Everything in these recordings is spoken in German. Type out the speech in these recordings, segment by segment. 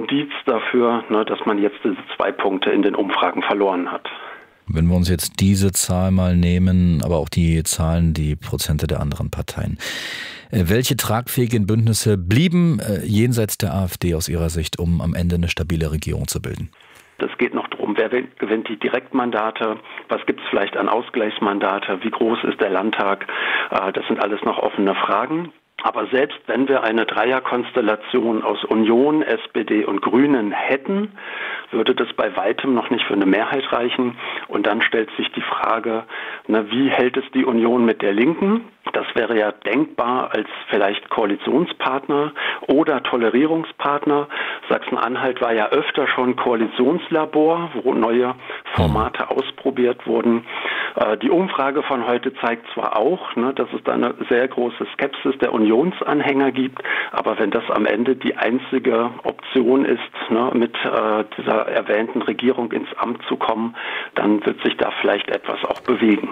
Indiz dafür, dass man jetzt diese 2 Punkte in den Umfragen verloren hat. Wenn wir uns jetzt diese Zahl mal nehmen, aber auch die Zahlen, die Prozente der anderen Parteien. Welche tragfähigen Bündnisse blieben jenseits der AfD aus Ihrer Sicht, um am Ende eine stabile Regierung zu bilden? Es geht noch darum, wer gewinnt die Direktmandate, was gibt es vielleicht an Ausgleichsmandate, wie groß ist der Landtag, das sind alles noch offene Fragen. Aber selbst wenn wir eine Dreierkonstellation aus Union, SPD und Grünen hätten, würde das bei weitem noch nicht für eine Mehrheit reichen. Und dann stellt sich die Frage, wie hält es die Union mit der Linken? Das wäre ja denkbar als vielleicht Koalitionspartner oder Tolerierungspartner. Sachsen-Anhalt war ja öfter schon Koalitionslabor, wo neue Formate ausprobiert wurden. Die Umfrage von heute zeigt zwar auch, dass es da eine sehr große Skepsis der Unionsanhänger gibt, aber wenn das am Ende die einzige Option ist, mit dieser erwähnten Regierung ins Amt zu kommen, dann wird sich da vielleicht etwas auch bewegen.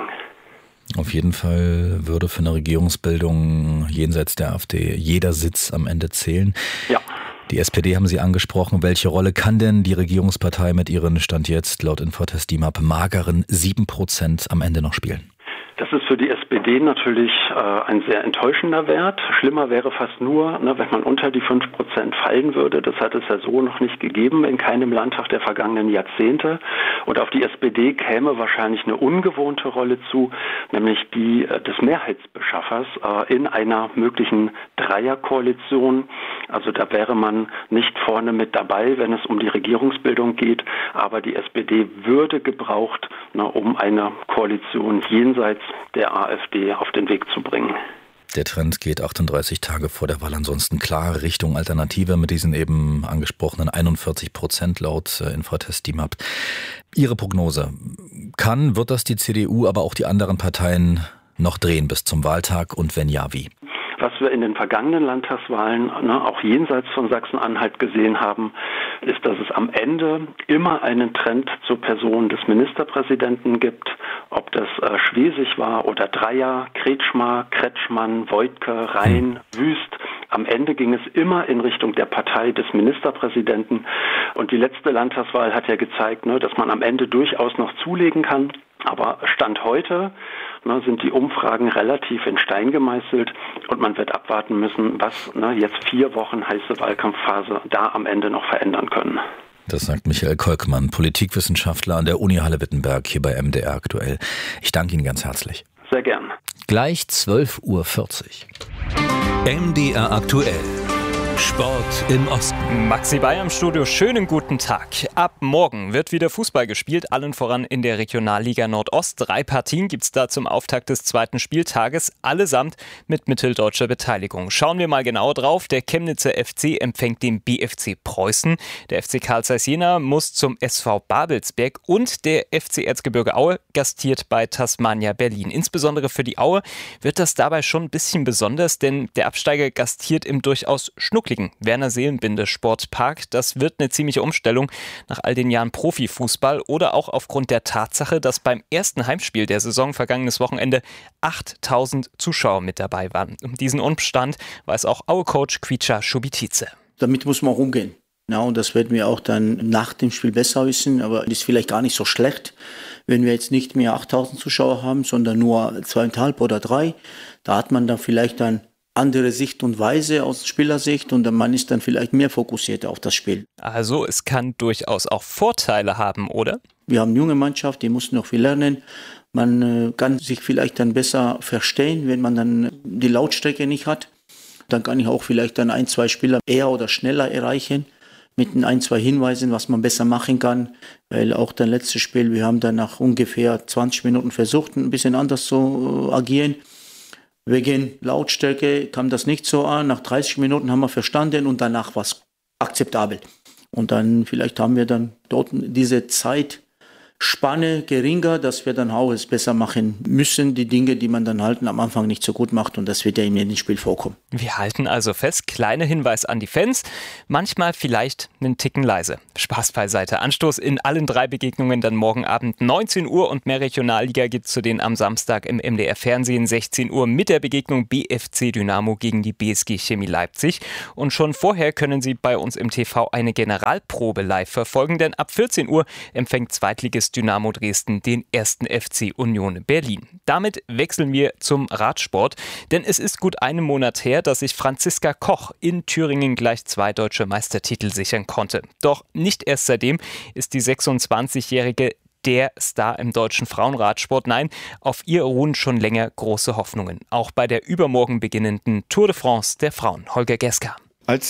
Auf jeden Fall würde für eine Regierungsbildung jenseits der AfD jeder Sitz am Ende zählen. Ja. Die SPD haben Sie angesprochen. Welche Rolle kann denn die Regierungspartei mit ihren Stand jetzt laut Infratest DIMAP mageren 7% am Ende noch spielen? Das ist für die SPD natürlich ein sehr enttäuschender Wert. Schlimmer wäre fast nur, wenn man unter die 5% fallen würde. Das hat es ja so noch nicht gegeben in keinem Landtag der vergangenen Jahrzehnte. Und auf die SPD käme wahrscheinlich eine ungewohnte Rolle zu, nämlich die des Mehrheitsbeschaffers in einer möglichen Dreierkoalition. Also da wäre man nicht vorne mit dabei, wenn es um die Regierungsbildung geht. Aber die SPD würde gebraucht, um eine Koalition jenseits der AfD auf den Weg zu bringen. Der Trend geht 38 Tage vor der Wahl ansonsten klar Richtung Alternative mit diesen eben angesprochenen 41% laut Infratest DIMAP. Ihre Prognose, wird das die CDU, aber auch die anderen Parteien noch drehen bis zum Wahltag und wenn ja, wie? Was wir in den vergangenen Landtagswahlen, auch jenseits von Sachsen-Anhalt gesehen haben, ist, dass es am Ende immer einen Trend zur Person des Ministerpräsidenten gibt. Ob das Schwesig war oder Dreyer, Kretschmer, Kretschmann, Woidke, Rhein, Wüst. Am Ende ging es immer in Richtung der Partei des Ministerpräsidenten. Und die letzte Landtagswahl hat ja gezeigt, dass man am Ende durchaus noch zulegen kann. Aber Stand heute sind die Umfragen relativ in Stein gemeißelt und man wird abwarten müssen, was jetzt 4 Wochen heiße Wahlkampfphase da am Ende noch verändern können. Das sagt Michael Kolkmann, Politikwissenschaftler an der Uni Halle-Wittenberg hier bei MDR aktuell. Ich danke Ihnen ganz herzlich. Sehr gern. Gleich 12:40 Uhr. MDR aktuell. Sport im Osten. Maxi Bayer im Studio, schönen guten Tag. Ab morgen wird wieder Fußball gespielt, allen voran in der Regionalliga Nordost. 3 Partien gibt's da zum Auftakt des 2. Spieltages, allesamt mit mitteldeutscher Beteiligung. Schauen wir mal genau drauf. Der Chemnitzer FC empfängt den BFC Preußen. Der FC Carl Zeiss Jena muss zum SV Babelsberg und der FC Erzgebirge Aue gastiert bei Tasmania Berlin. Insbesondere für die Aue wird das dabei schon ein bisschen besonders, denn der Absteiger gastiert im durchaus schnuckligen Werner-Seelenbinde-Sportpark. Das wird eine ziemliche Umstellung nach all den Jahren Profifußball oder auch aufgrund der Tatsache, dass beim ersten Heimspiel der Saison vergangenes Wochenende 8.000 Zuschauer mit dabei waren. Um diesen Umstand weiß auch Aue-Coach Kvicha Schubitice. Damit muss man auch umgehen. Ja, und das werden wir auch dann nach dem Spiel besser wissen, aber es ist vielleicht gar nicht so schlecht, wenn wir jetzt nicht mehr 8.000 Zuschauer haben, sondern nur 2.500 oder 3. Da hat man dann vielleicht dann andere Sicht und Weise aus Spielersicht und man ist dann vielleicht mehr fokussiert auf das Spiel. Also es kann durchaus auch Vorteile haben, oder? Wir haben eine junge Mannschaft, die muss noch viel lernen. Man kann sich vielleicht dann besser verstehen, wenn man dann die Lautstärke nicht hat. Dann kann ich auch vielleicht dann 1, 2 Spieler eher oder schneller erreichen mit 1, 2 Hinweisen, was man besser machen kann. Weil auch das letzte Spiel, wir haben dann nach ungefähr 20 Minuten versucht, ein bisschen anders zu agieren. Wegen Lautstärke kam das nicht so an. Nach 30 Minuten haben wir verstanden und danach war es akzeptabel. Und dann vielleicht haben wir dann dort diese Zeit Spanne geringer, dass wir dann auch es besser machen müssen, die Dinge, die man dann halt am Anfang nicht so gut macht, und das wird ja im nächsten Spiel vorkommen. Wir halten also fest, kleiner Hinweis an die Fans, manchmal vielleicht einen Ticken leise. Spaß beiseite. Anstoß in allen 3 Begegnungen dann morgen Abend 19 Uhr und mehr Regionalliga gibt es zu denen am Samstag im MDR Fernsehen 16 Uhr mit der Begegnung BFC Dynamo gegen die BSG Chemie Leipzig. Und schon vorher können Sie bei uns im TV eine Generalprobe live verfolgen, denn ab 14 Uhr empfängt Zweitligist Dynamo Dresden den 1. FC Union Berlin. Damit wechseln wir zum Radsport, denn es ist gut einen Monat her, dass sich Franziska Koch in Thüringen gleich 2 deutsche Meistertitel sichern konnte. Doch nicht erst seitdem ist die 26-Jährige der Star im deutschen Frauenradsport. Nein, auf ihr ruhen schon länger große Hoffnungen. Auch bei der übermorgen beginnenden Tour de France der Frauen. Holger Geska. Als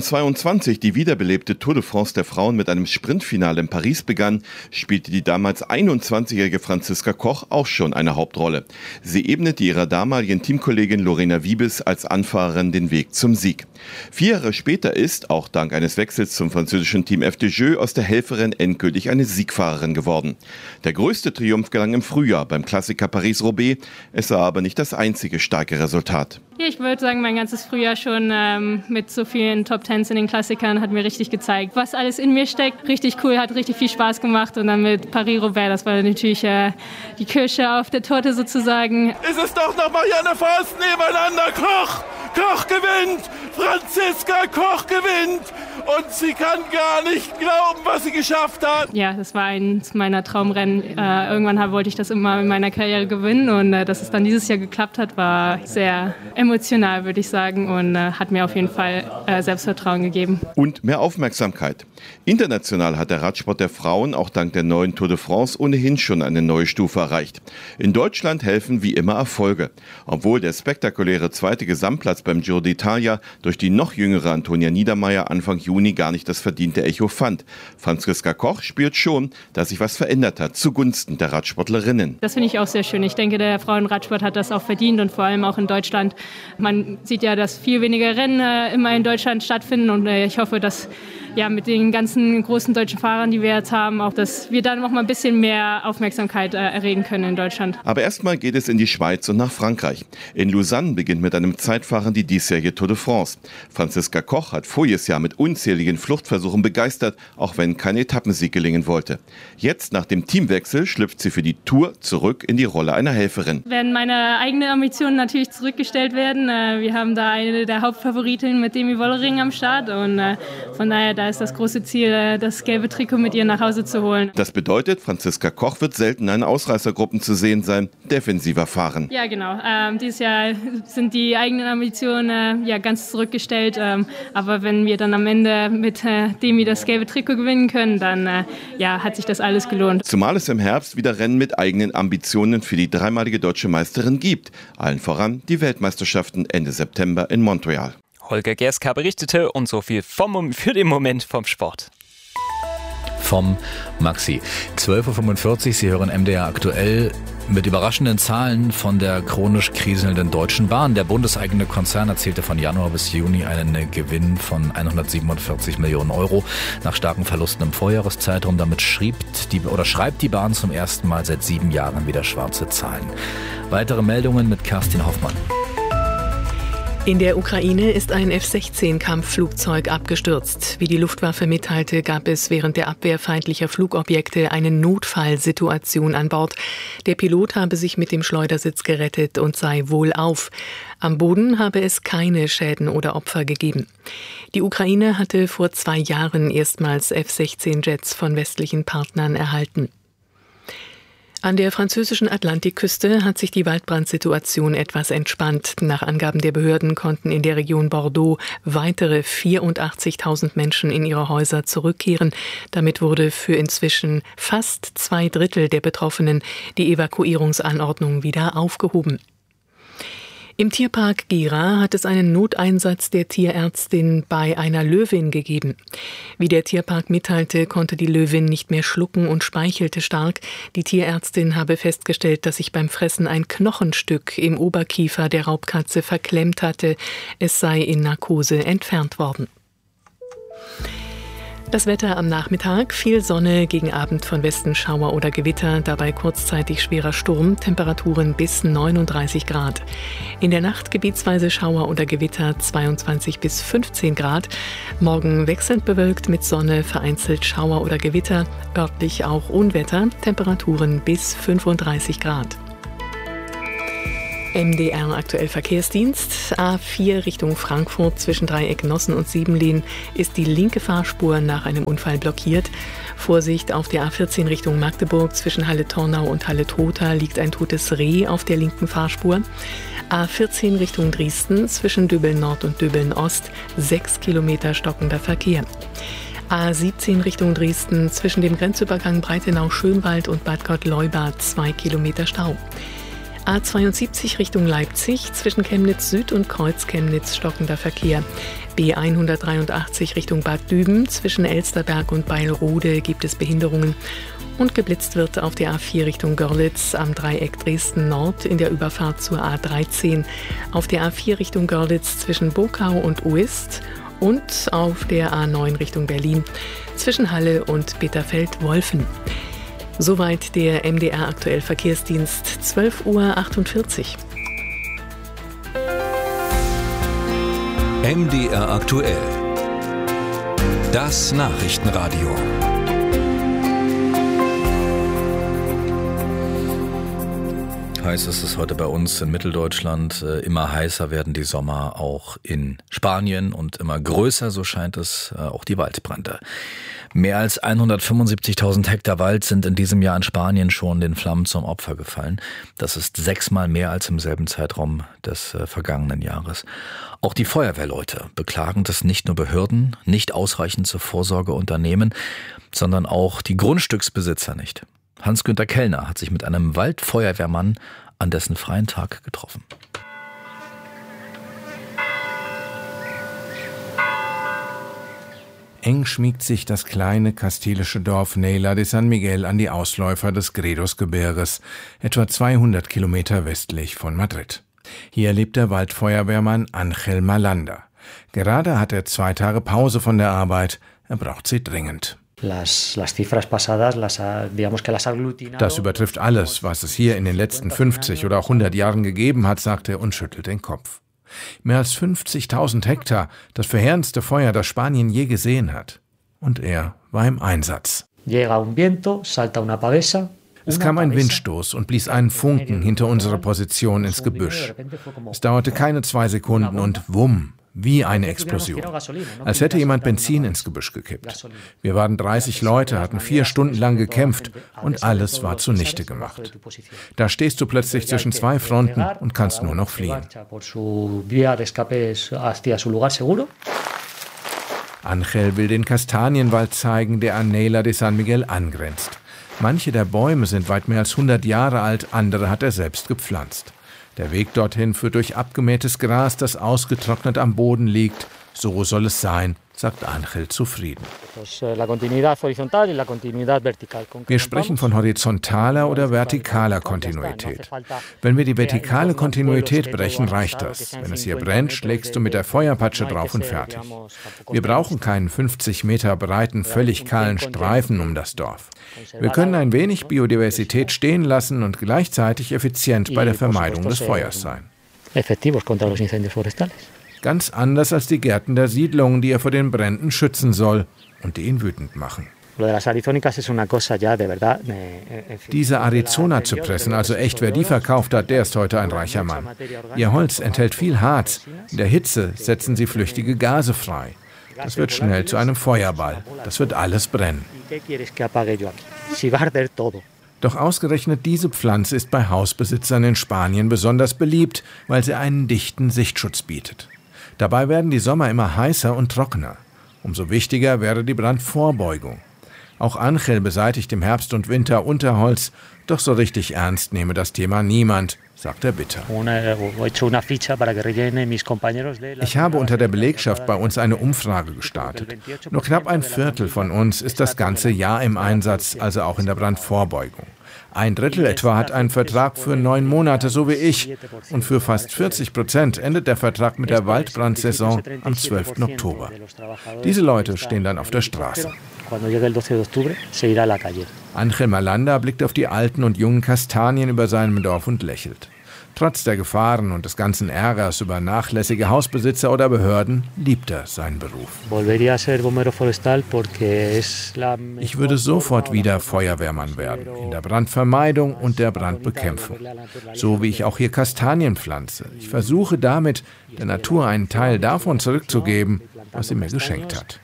2022 die wiederbelebte Tour de France der Frauen mit einem Sprintfinale in Paris begann, spielte die damals 21-jährige Franziska Koch auch schon eine Hauptrolle. Sie ebnete ihrer damaligen Teamkollegin Lorena Wiebes als Anfahrerin den Weg zum Sieg. 4 Jahre später ist, auch dank eines Wechsels zum französischen Team FDJ, aus der Helferin endgültig eine Siegfahrerin geworden. Der größte Triumph gelang im Frühjahr beim Klassiker Paris-Roubaix. Es war aber nicht das einzige starke Resultat. Ja, ich würde sagen, mein ganzes Frühjahr schon mit so vielen Top-Tens in den Klassikern hat mir richtig gezeigt, was alles in mir steckt. Richtig cool, hat richtig viel Spaß gemacht. Und dann mit Paris-Roubaix, das war natürlich die Kirsche auf der Torte sozusagen. Es ist doch noch Marianne Vos nebeneinander. Koch gewinnt! Franziska Koch gewinnt! Und sie kann gar nicht glauben, was sie geschafft hat. Ja, das war eins meiner Traumrennen. Irgendwann wollte ich das immer in meiner Karriere gewinnen. Und dass es dann dieses Jahr geklappt hat, war sehr emotional, würde ich sagen. Und hat mir auf jeden Fall Selbstvertrauen gegeben. Und mehr Aufmerksamkeit. International hat der Radsport der Frauen auch dank der neuen Tour de France ohnehin schon eine neue Stufe erreicht. In Deutschland helfen wie immer Erfolge. Obwohl der spektakuläre 2. Gesamtplatz beim Giro d'Italia durch die noch jüngere Antonia Niedermeier Anfang Juni gar nicht das verdiente Echo fand. Franziska Koch spürt schon, dass sich was verändert hat zugunsten der Radsportlerinnen. Das finde ich auch sehr schön. Ich denke, der Frauenradsport hat das auch verdient und vor allem auch in Deutschland. Man sieht ja, dass viel weniger Rennen immer in Deutschland stattfinden und ich hoffe, dass mit den ganzen großen deutschen Fahrern, die wir jetzt haben, auch, dass wir dann noch mal ein bisschen mehr Aufmerksamkeit erregen können in Deutschland. Aber erstmal geht es in die Schweiz und nach Frankreich. In Lausanne beginnt mit einem Zeitfahren die diesjährige Tour de France. Franziska Koch hat voriges Jahr mit unzähligen Fluchtversuchen begeistert, auch wenn kein Etappensieg gelingen wollte. Jetzt, nach dem Teamwechsel, schlüpft sie für die Tour zurück in die Rolle einer Helferin. Wenn meine eigenen Ambitionen natürlich zurückgestellt werden, wir haben da eine der Hauptfavoritinnen mit Demi Wollering am Start und von daher, da ist das große Ziel, das gelbe Trikot mit ihr nach Hause zu holen. Das bedeutet, Franziska Koch wird selten in Ausreißergruppen zu sehen sein, defensiver fahren. Ja, genau. Dieses Jahr sind die eigenen Ambitionen ganz zurückgestellt. Aber wenn wir dann am Ende mit Demi das gelbe Trikot gewinnen können, dann hat sich das alles gelohnt. Zumal es im Herbst wieder Rennen mit eigenen Ambitionen für die dreimalige deutsche Meisterin gibt. Allen voran die Weltmeisterschaften Ende September in Montreal. Holger Gerska berichtete und so viel für den Moment vom Sport. Vom Maxi. 12.45 Uhr, Sie hören MDR aktuell mit überraschenden Zahlen von der chronisch kriselnden Deutschen Bahn. Der bundeseigene Konzern erzielte von Januar bis Juni einen Gewinn von 147 Millionen Euro nach starken Verlusten im Vorjahreszeitraum. Damit schreibt die Bahn zum ersten Mal seit 7 Jahren wieder schwarze Zahlen. Weitere Meldungen mit Kerstin Hoffmann. In der Ukraine ist ein F-16-Kampfflugzeug abgestürzt. Wie die Luftwaffe mitteilte, gab es während der Abwehr feindlicher Flugobjekte eine Notfallsituation an Bord. Der Pilot habe sich mit dem Schleudersitz gerettet und sei wohlauf. Am Boden habe es keine Schäden oder Opfer gegeben. Die Ukraine hatte vor 2 Jahren erstmals F-16-Jets von westlichen Partnern erhalten. An der französischen Atlantikküste hat sich die Waldbrandsituation etwas entspannt. Nach Angaben der Behörden konnten in der Region Bordeaux weitere 84.000 Menschen in ihre Häuser zurückkehren. Damit wurde für inzwischen fast 2/3 der Betroffenen die Evakuierungsanordnung wieder aufgehoben. Im Tierpark Gera hat es einen Noteinsatz der Tierärztin bei einer Löwin gegeben. Wie der Tierpark mitteilte, konnte die Löwin nicht mehr schlucken und speichelte stark. Die Tierärztin habe festgestellt, dass sich beim Fressen ein Knochenstück im Oberkiefer der Raubkatze verklemmt hatte. Es sei in Narkose entfernt worden. Das Wetter am Nachmittag, viel Sonne, gegen Abend von Westen Schauer oder Gewitter, dabei kurzzeitig schwerer Sturm, Temperaturen bis 39 Grad. In der Nacht gebietsweise Schauer oder Gewitter, 22 bis 15 Grad. Morgen wechselnd bewölkt mit Sonne, vereinzelt Schauer oder Gewitter, örtlich auch Unwetter, Temperaturen bis 35 Grad. MDR aktuell Verkehrsdienst. A4 Richtung Frankfurt zwischen Dreieck Nossen und Siebenlehn ist die linke Fahrspur nach einem Unfall blockiert. Vorsicht auf der A14 Richtung Magdeburg zwischen Halle-Tornau und Halle-Trotha liegt ein totes Reh auf der linken Fahrspur. A14 Richtung Dresden zwischen Döbeln Nord und Döbeln Ost 6 Kilometer stockender Verkehr. A17 Richtung Dresden zwischen dem Grenzübergang Breitenau-Schönwald und Bad Gott-Leubad 2 Kilometer Stau. A72 Richtung Leipzig zwischen Chemnitz Süd und Kreuz Chemnitz stockender Verkehr. B183 Richtung Bad Düben zwischen Elsterberg und Beilrode gibt es Behinderungen. Und geblitzt wird auf der A4 Richtung Görlitz am Dreieck Dresden Nord in der Überfahrt zur A13. Auf der A4 Richtung Görlitz zwischen Bokau und Uist und auf der A9 Richtung Berlin zwischen Halle und Bitterfeld-Wolfen. Soweit der MDR aktuell Verkehrsdienst, 12:48 Uhr. MDR aktuell. Das Nachrichtenradio. Heiß ist es heute bei uns in Mitteldeutschland. Immer heißer werden die Sommer auch in Spanien und immer größer, so scheint es, auch die Waldbrände. Mehr als 175.000 Hektar Wald sind in diesem Jahr in Spanien schon den Flammen zum Opfer gefallen. Das ist 6-mal mehr als im selben Zeitraum des vergangenen Jahres. Auch die Feuerwehrleute beklagen, dass nicht nur Behörden nicht ausreichend zur Vorsorge unternehmen, sondern auch die Grundstücksbesitzer nicht. Hans-Günther Kellner hat sich mit einem Waldfeuerwehrmann an dessen freien Tag getroffen. Eng schmiegt sich das kleine kastilische Dorf Neila de San Miguel an die Ausläufer des Gredos-Gebirges, etwa 200 Kilometer westlich von Madrid. Hier lebt der Waldfeuerwehrmann Ángel Malanda. Gerade hat er 2 Tage Pause von der Arbeit. Er braucht sie dringend. Das übertrifft alles, was es hier in den letzten 50 oder auch 100 Jahren gegeben hat, sagt er und schüttelt den Kopf. Mehr als 50.000 Hektar, das verheerendste Feuer, das Spanien je gesehen hat. Und er war im Einsatz. Es kam ein Windstoß und blies einen Funken hinter unserer Position ins Gebüsch. Es dauerte keine 2 Sekunden und wumm, wie eine Explosion. Als hätte jemand Benzin ins Gebüsch gekippt. Wir waren 30 Leute, hatten 4 Stunden lang gekämpft und alles war zunichte gemacht. Da stehst du plötzlich zwischen 2 Fronten und kannst nur noch fliehen. Ángel will den Kastanienwald zeigen, der an Neila de San Miguel angrenzt. Manche der Bäume sind weit mehr als 100 Jahre alt, andere hat er selbst gepflanzt. Der Weg dorthin führt durch abgemähtes Gras, das ausgetrocknet am Boden liegt. So soll es sein, sagt Ángel zufrieden. Wir sprechen von horizontaler oder vertikaler Kontinuität. Wenn wir die vertikale Kontinuität brechen, reicht das. Wenn es hier brennt, schlägst du mit der Feuerpatsche drauf und fertig. Wir brauchen keinen 50 Meter breiten, völlig kahlen Streifen um das Dorf. Wir können ein wenig Biodiversität stehen lassen und gleichzeitig effizient bei der Vermeidung des Feuers sein. Ganz anders als die Gärten der Siedlungen, die er vor den Bränden schützen soll und die ihn wütend machen. Diese Arizona-Zypressen, also echt, wer die verkauft hat, der ist heute ein reicher Mann. Ihr Holz enthält viel Harz. In der Hitze setzen sie flüchtige Gase frei. Das wird schnell zu einem Feuerball. Das wird alles brennen. Doch ausgerechnet diese Pflanze ist bei Hausbesitzern in Spanien besonders beliebt, weil sie einen dichten Sichtschutz bietet. Dabei werden die Sommer immer heißer und trockener. Umso wichtiger wäre die Brandvorbeugung. Auch Angel beseitigt im Herbst und Winter Unterholz. Doch so richtig ernst nehme das Thema niemand, sagt er bitter. Ich habe unter der Belegschaft bei uns eine Umfrage gestartet. Nur knapp ein Viertel von uns ist das ganze Jahr im Einsatz, also auch in der Brandvorbeugung. Ein Drittel etwa hat einen Vertrag für 9 Monate, so wie ich. Und für fast 40% endet der Vertrag mit der Waldbrandsaison am 12. Oktober. Diese Leute stehen dann auf der Straße. Angel Malanda blickt auf die alten und jungen Kastanien über seinem Dorf und lächelt. Trotz der Gefahren und des ganzen Ärgers über nachlässige Hausbesitzer oder Behörden liebt er seinen Beruf. Ich würde sofort wieder Feuerwehrmann werden, in der Brandvermeidung und der Brandbekämpfung. So wie ich auch hier Kastanien pflanze. Ich versuche damit, der Natur einen Teil davon zurückzugeben, was sie mir geschenkt hat.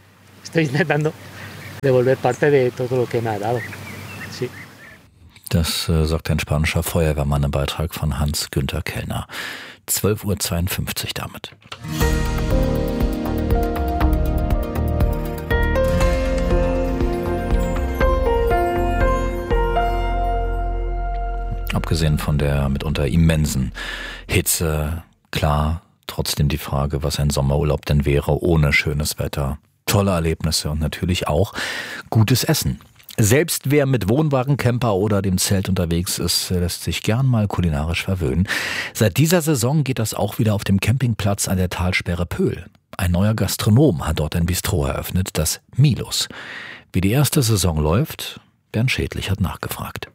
Das sagt ein spanischer Feuerwehrmann im Beitrag von Hans-Günther Kellner. 12:52 Uhr damit. Abgesehen von der mitunter immensen Hitze, klar, trotzdem die Frage, was ein Sommerurlaub denn wäre ohne schönes Wetter. Tolle Erlebnisse und natürlich auch gutes Essen. Selbst wer mit Wohnwagen, Camper oder dem Zelt unterwegs ist, lässt sich gern mal kulinarisch verwöhnen. Seit dieser Saison geht das auch wieder auf dem Campingplatz an der Talsperre Pöhl. Ein neuer Gastronom hat dort ein Bistro eröffnet, das Milos. Wie die erste Saison läuft, Bernd Schädlich hat nachgefragt.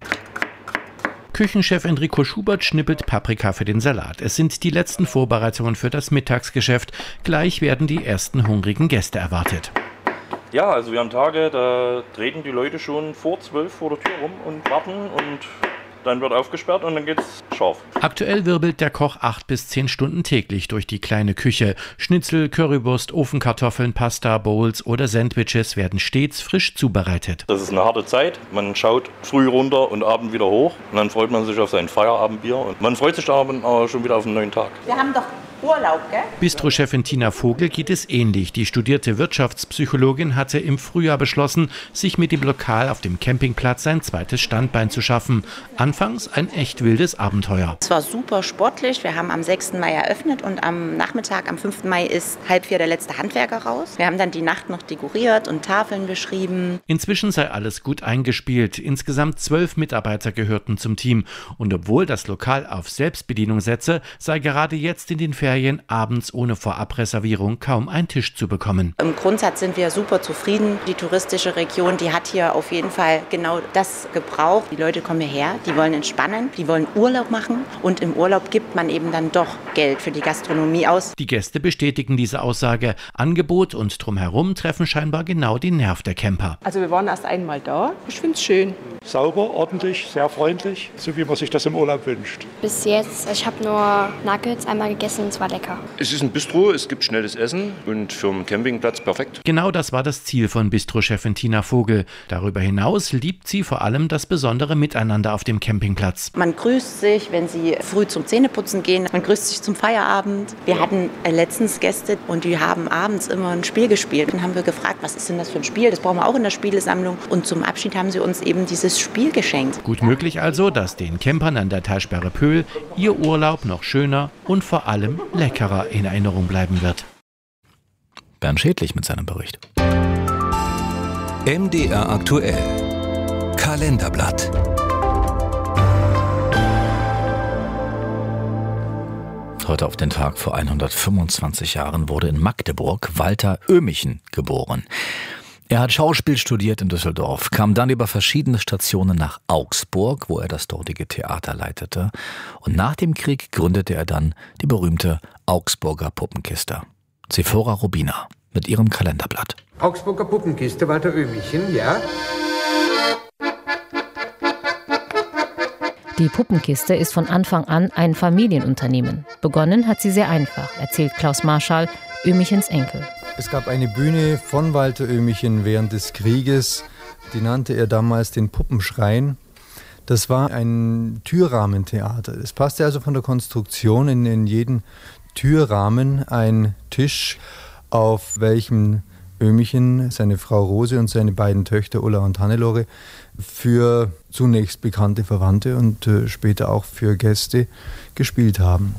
Küchenchef Enrico Schubert schnippelt Paprika für den Salat. Es sind die letzten Vorbereitungen für das Mittagsgeschäft. Gleich werden die ersten hungrigen Gäste erwartet. Ja, also wir haben Tage, da treten die Leute schon vor 12 vor der Tür rum und warten und dann wird aufgesperrt und dann geht's scharf. Aktuell wirbelt der Koch 8 bis 10 Stunden täglich durch die kleine Küche. Schnitzel, Currywurst, Ofenkartoffeln, Pasta, Bowls oder Sandwiches werden stets frisch zubereitet. Das ist eine harte Zeit. Man schaut früh runter und abend wieder hoch und dann freut man sich auf sein Feierabendbier und man freut sich dann aber schon wieder auf einen neuen Tag. Wir haben doch Urlaub, gell? Bistro-Chefin Tina Vogel geht es ähnlich. Die studierte Wirtschaftspsychologin hatte im Frühjahr beschlossen, sich mit dem Lokal auf dem Campingplatz sein zweites Standbein zu schaffen. Anfangs ein echt wildes Abenteuer. Es war super sportlich. Wir haben am 6. Mai eröffnet und am Nachmittag, am 5. Mai, ist 3:30 der letzte Handwerker raus. Wir haben dann die Nacht noch dekoriert und Tafeln beschrieben. Inzwischen sei alles gut eingespielt. Insgesamt 12 Mitarbeiter gehörten zum Team. Und obwohl das Lokal auf Selbstbedienung setze, sei gerade jetzt in den Ferien abends ohne Vorabreservierung kaum ein Tisch zu bekommen. Im Grundsatz sind wir super zufrieden. Die touristische Region, die hat hier auf jeden Fall genau das gebraucht. Die Leute kommen hierher, die wollen entspannen, die wollen Urlaub machen und im Urlaub gibt man eben dann doch Geld für die Gastronomie aus. Die Gäste bestätigen diese Aussage. Angebot und drumherum treffen scheinbar genau den Nerv der Camper. Also wir waren erst einmal da. Ich finde es schön. Sauber, ordentlich, sehr freundlich, so wie man sich das im Urlaub wünscht. Bis jetzt, ich habe nur Nuggets einmal gegessen, es war lecker. Es ist ein Bistro, es gibt schnelles Essen und für einen Campingplatz perfekt. Genau das war das Ziel von Bistro-Chefin Tina Vogel. Darüber hinaus liebt sie vor allem das besondere Miteinander auf dem Campingplatz. Man grüßt sich, wenn sie früh zum Zähneputzen gehen. Man grüßt sich zum Feierabend. Wir hatten letztens Gäste und die haben abends immer ein Spiel gespielt. Dann haben wir gefragt, was ist denn das für ein Spiel? Das brauchen wir auch in der Spielesammlung. Und zum Abschied haben sie uns eben dieses Spiel geschenkt. Gut möglich also, dass den Campern an der Talsperre Pöhl ihr Urlaub noch schöner und vor allem leckerer in Erinnerung bleiben wird. Bernd Schädlich mit seinem Bericht. MDR aktuell. Kalenderblatt. Heute auf den Tag vor 125 Jahren wurde in Magdeburg Walter Oehmichen geboren. Er hat Schauspiel studiert in Düsseldorf, kam dann über verschiedene Stationen nach Augsburg, wo er das dortige Theater leitete. Und nach dem Krieg gründete er dann die berühmte Augsburger Puppenkiste. Sephora Rubina mit ihrem Kalenderblatt. Augsburger Puppenkiste, Walter Oehmichen, ja? Die Puppenkiste ist von Anfang an ein Familienunternehmen. Begonnen hat sie sehr einfach, erzählt Klaus Marschall, Oehmichens Enkel. Es gab eine Bühne von Walter Oehmichen während des Krieges, die nannte er damals den Puppenschrein. Das war ein Türrahmentheater. Es passte also von der Konstruktion in jeden Türrahmen ein Tisch, auf welchem Ömichen, seine Frau Rose und seine beiden Töchter Ulla und Hannelore für zunächst bekannte Verwandte und später auch für Gäste gespielt haben.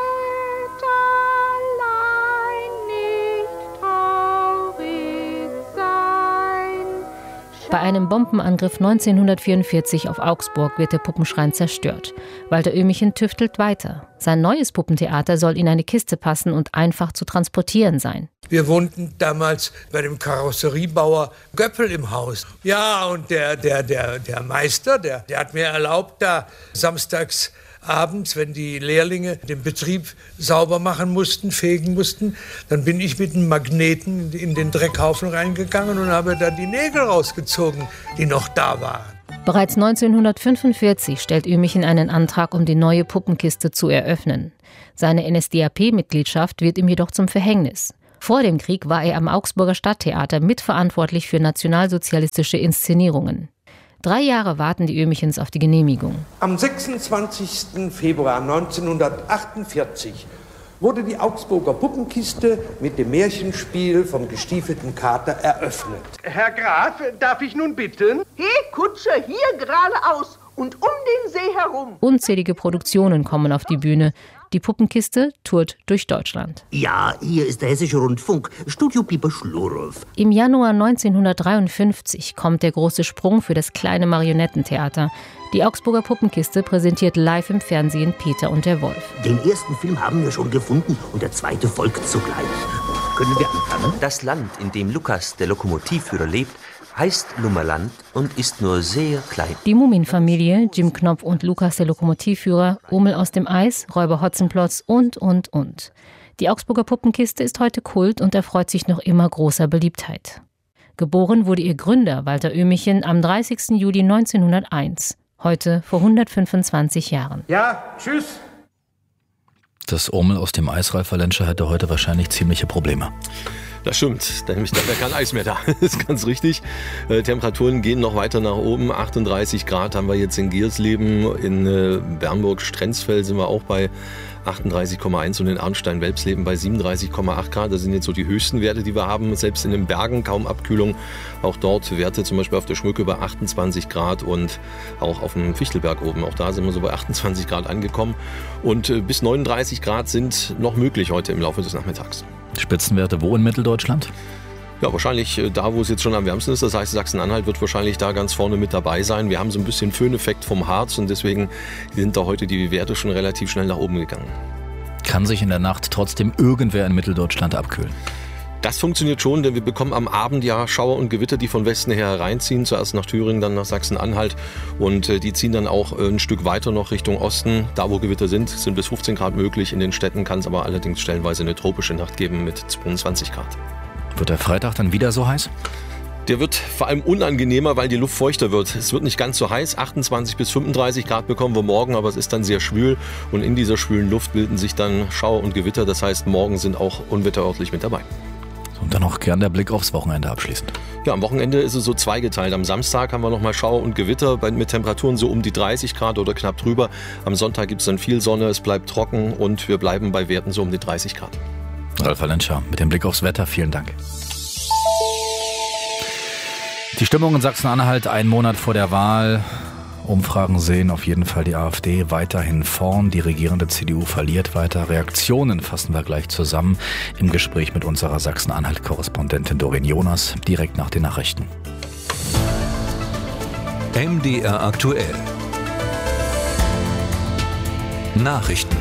Bei einem Bombenangriff 1944 auf Augsburg wird der Puppenschrein zerstört. Walter Ömichen tüftelt weiter. Sein neues Puppentheater soll in eine Kiste passen und einfach zu transportieren sein. Wir wohnten damals bei dem Karosseriebauer Göppel im Haus. Ja, und der Meister, der hat mir erlaubt, da samstags abends, wenn die Lehrlinge den Betrieb sauber machen mussten, fegen mussten, dann bin ich mit einem Magneten in den Dreckhaufen reingegangen und habe da die Nägel rausgezogen, die noch da waren. Bereits 1945 stellt Ömichen einen Antrag, um die neue Puppenkiste zu eröffnen. Seine NSDAP-Mitgliedschaft wird ihm jedoch zum Verhängnis. Vor dem Krieg war er am Augsburger Stadttheater mitverantwortlich für nationalsozialistische Inszenierungen. 3 Jahre warten die Ömichens auf die Genehmigung. Am 26. Februar 1948 wurde die Augsburger Puppenkiste mit dem Märchenspiel vom gestiefelten Kater eröffnet. Herr Graf, darf ich nun bitten? Hey, Kutsche, hier geradeaus und um den See herum. Unzählige Produktionen kommen auf die Bühne. Die Puppenkiste tourt durch Deutschland. Ja, hier ist der Hessische Rundfunk, Studio Pieper Schlurow. Im Januar 1953 kommt der große Sprung für das kleine Marionettentheater. Die Augsburger Puppenkiste präsentiert live im Fernsehen Peter und der Wolf. Den ersten Film haben wir schon gefunden und der zweite folgt sogleich. Können wir anfangen? Das Land, in dem Lukas, der Lokomotivführer, lebt, heißt Lummerland und ist nur sehr klein. Die Muminfamilie, Jim Knopf und Lukas der Lokomotivführer, Ummel aus dem Eis, Räuber Hotzenplotz und. Die Augsburger Puppenkiste ist heute Kult und erfreut sich noch immer großer Beliebtheit. Geboren wurde ihr Gründer Walter Ömichen am 30. Juli 1901, heute vor 125 Jahren. Ja, tschüss. Das Urmel aus dem Eis, Ralf Valenscher, hätte heute wahrscheinlich ziemliche Probleme. Das stimmt, nämlich da wäre kein Eis mehr da. Das ist ganz richtig. Temperaturen gehen noch weiter nach oben. 38 Grad haben wir jetzt in Giersleben. In Bernburg-Strenzfeld sind wir auch bei 38,1 und in Arnstein-Welpsleben bei 37,8 Grad. Das sind jetzt so die höchsten Werte, die wir haben. Selbst in den Bergen kaum Abkühlung. Auch dort Werte zum Beispiel auf der Schmücke bei 28 Grad und auch auf dem Fichtelberg oben. Auch da sind wir so bei 28 Grad angekommen. Und bis 39 Grad sind noch möglich heute im Laufe des Nachmittags. Spitzenwerte wo in Mitteldeutschland? Ja, wahrscheinlich da, wo es jetzt schon am wärmsten ist. Das heißt, Sachsen-Anhalt wird wahrscheinlich da ganz vorne mit dabei sein. Wir haben so ein bisschen Föhneffekt vom Harz und deswegen sind da heute die Werte schon relativ schnell nach oben gegangen. Kann sich in der Nacht trotzdem irgendwer in Mitteldeutschland abkühlen? Das funktioniert schon, denn wir bekommen am Abend ja Schauer und Gewitter, die von Westen her hereinziehen. Zuerst nach Thüringen, dann nach Sachsen-Anhalt. Und die ziehen dann auch ein Stück weiter noch Richtung Osten. Da, wo Gewitter sind bis 15 Grad möglich. In den Städten kann es aber allerdings stellenweise eine tropische Nacht geben mit 22 Grad. Wird der Freitag dann wieder so heiß? Der wird vor allem unangenehmer, weil die Luft feuchter wird. Es wird nicht ganz so heiß. 28 bis 35 Grad bekommen wir morgen, aber es ist dann sehr schwül. Und in dieser schwülen Luft bilden sich dann Schauer und Gewitter. Das heißt, morgen sind auch Unwetter örtlich mit dabei. Und dann noch gern der Blick aufs Wochenende abschließend. Ja, am Wochenende ist es so zweigeteilt. Am Samstag haben wir nochmal Schauer und Gewitter mit Temperaturen so um die 30 Grad oder knapp drüber. Am Sonntag gibt es dann viel Sonne, es bleibt trocken und wir bleiben bei Werten so um die 30 Grad. Ralf Valenscher mit dem Blick aufs Wetter, vielen Dank. Die Stimmung in Sachsen-Anhalt einen Monat vor der Wahl. Umfragen sehen auf jeden Fall die AfD weiterhin vorn. Die regierende CDU verliert weiter. Reaktionen fassen wir gleich zusammen im Gespräch mit unserer Sachsen-Anhalt-Korrespondentin Doreen Jonas, direkt nach den Nachrichten. MDR aktuell. Nachrichten.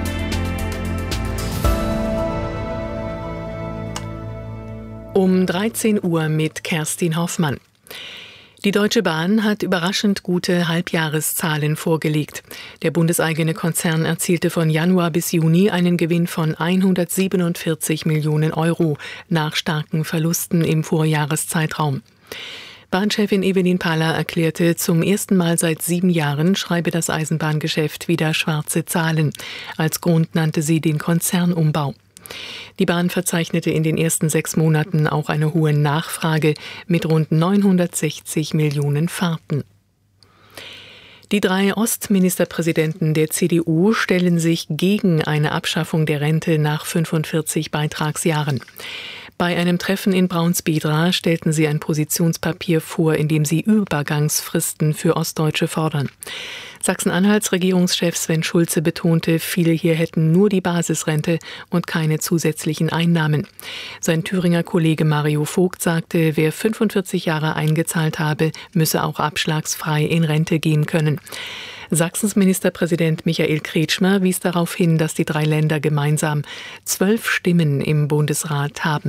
Um 13 Uhr mit Kerstin Hoffmann. Die Deutsche Bahn hat überraschend gute Halbjahreszahlen vorgelegt. Der bundeseigene Konzern erzielte von Januar bis Juni einen Gewinn von 147 Millionen Euro nach starken Verlusten im Vorjahreszeitraum. Bahnchefin Evelyn Paller erklärte, zum ersten Mal seit 7 Jahren schreibe das Eisenbahngeschäft wieder schwarze Zahlen. Als Grund nannte sie den Konzernumbau. Die Bahn verzeichnete in den ersten 6 Monaten auch eine hohe Nachfrage mit rund 960 Millionen Fahrten. Die 3 Ostministerpräsidenten der CDU stellen sich gegen eine Abschaffung der Rente nach 45 Beitragsjahren. Bei einem Treffen in Braunsbedra stellten sie ein Positionspapier vor, in dem sie Übergangsfristen für Ostdeutsche fordern. Sachsen-Anhalts Regierungschef Sven Schulze betonte, viele hier hätten nur die Basisrente und keine zusätzlichen Einnahmen. Sein Thüringer Kollege Mario Vogt sagte, wer 45 Jahre eingezahlt habe, müsse auch abschlagsfrei in Rente gehen können. Sachsens Ministerpräsident Michael Kretschmer wies darauf hin, dass die 3 Länder gemeinsam 12 Stimmen im Bundesrat haben.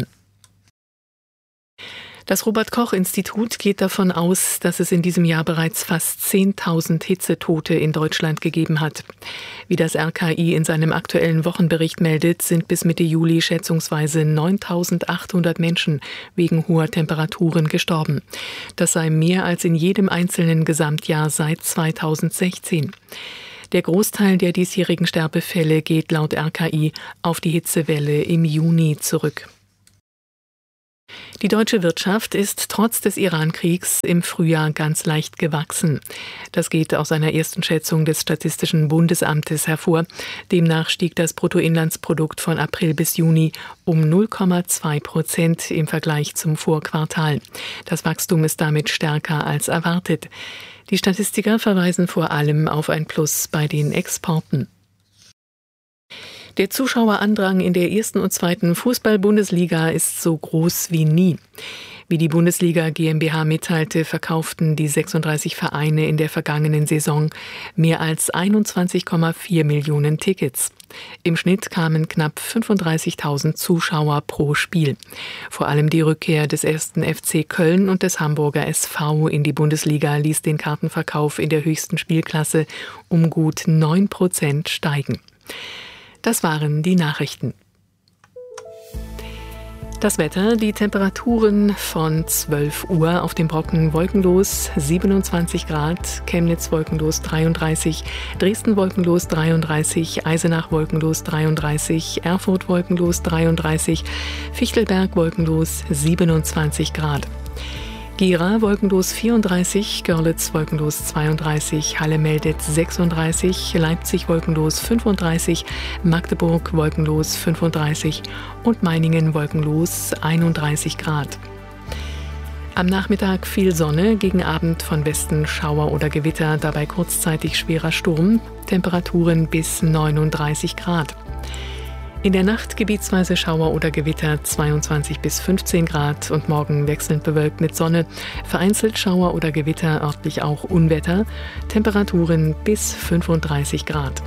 Das Robert-Koch-Institut geht davon aus, dass es in diesem Jahr bereits fast 10.000 Hitzetote in Deutschland gegeben hat. Wie das RKI in seinem aktuellen Wochenbericht meldet, sind bis Mitte Juli schätzungsweise 9.800 Menschen wegen hoher Temperaturen gestorben. Das sei mehr als in jedem einzelnen Gesamtjahr seit 2016. Der Großteil der diesjährigen Sterbefälle geht laut RKI auf die Hitzewelle im Juni zurück. Die deutsche Wirtschaft ist trotz des Iran-Kriegs im Frühjahr ganz leicht gewachsen. Das geht aus einer ersten Schätzung des Statistischen Bundesamtes hervor. Demnach stieg das Bruttoinlandsprodukt von April bis Juni um 0,2% im Vergleich zum Vorquartal. Das Wachstum ist damit stärker als erwartet. Die Statistiker verweisen vor allem auf ein Plus bei den Exporten. Der Zuschauerandrang in der 1. und 2. Fußball-Bundesliga ist so groß wie nie. Wie die Bundesliga GmbH mitteilte, verkauften die 36 Vereine in der vergangenen Saison mehr als 21,4 Millionen Tickets. Im Schnitt kamen knapp 35.000 Zuschauer pro Spiel. Vor allem die Rückkehr des 1. FC Köln und des Hamburger SV in die Bundesliga ließ den Kartenverkauf in der höchsten Spielklasse um gut 9% steigen. Das waren die Nachrichten. Das Wetter, die Temperaturen von 12 Uhr auf dem Brocken wolkenlos 27 Grad, Chemnitz wolkenlos 33, Dresden wolkenlos 33, Eisenach wolkenlos 33, Erfurt wolkenlos 33, Fichtelberg wolkenlos 27 Grad. Gera wolkenlos 34, Görlitz wolkenlos 32, Halle meldet 36, Leipzig wolkenlos 35, Magdeburg wolkenlos 35 und Meiningen wolkenlos 31 Grad. Am Nachmittag viel Sonne, gegen Abend von Westen Schauer oder Gewitter, dabei kurzzeitig schwerer Sturm, Temperaturen bis 39 Grad. In der Nacht gebietsweise Schauer oder Gewitter 22 bis 15 Grad und morgen wechselnd bewölkt mit Sonne, vereinzelt Schauer oder Gewitter, örtlich auch Unwetter, Temperaturen bis 35 Grad.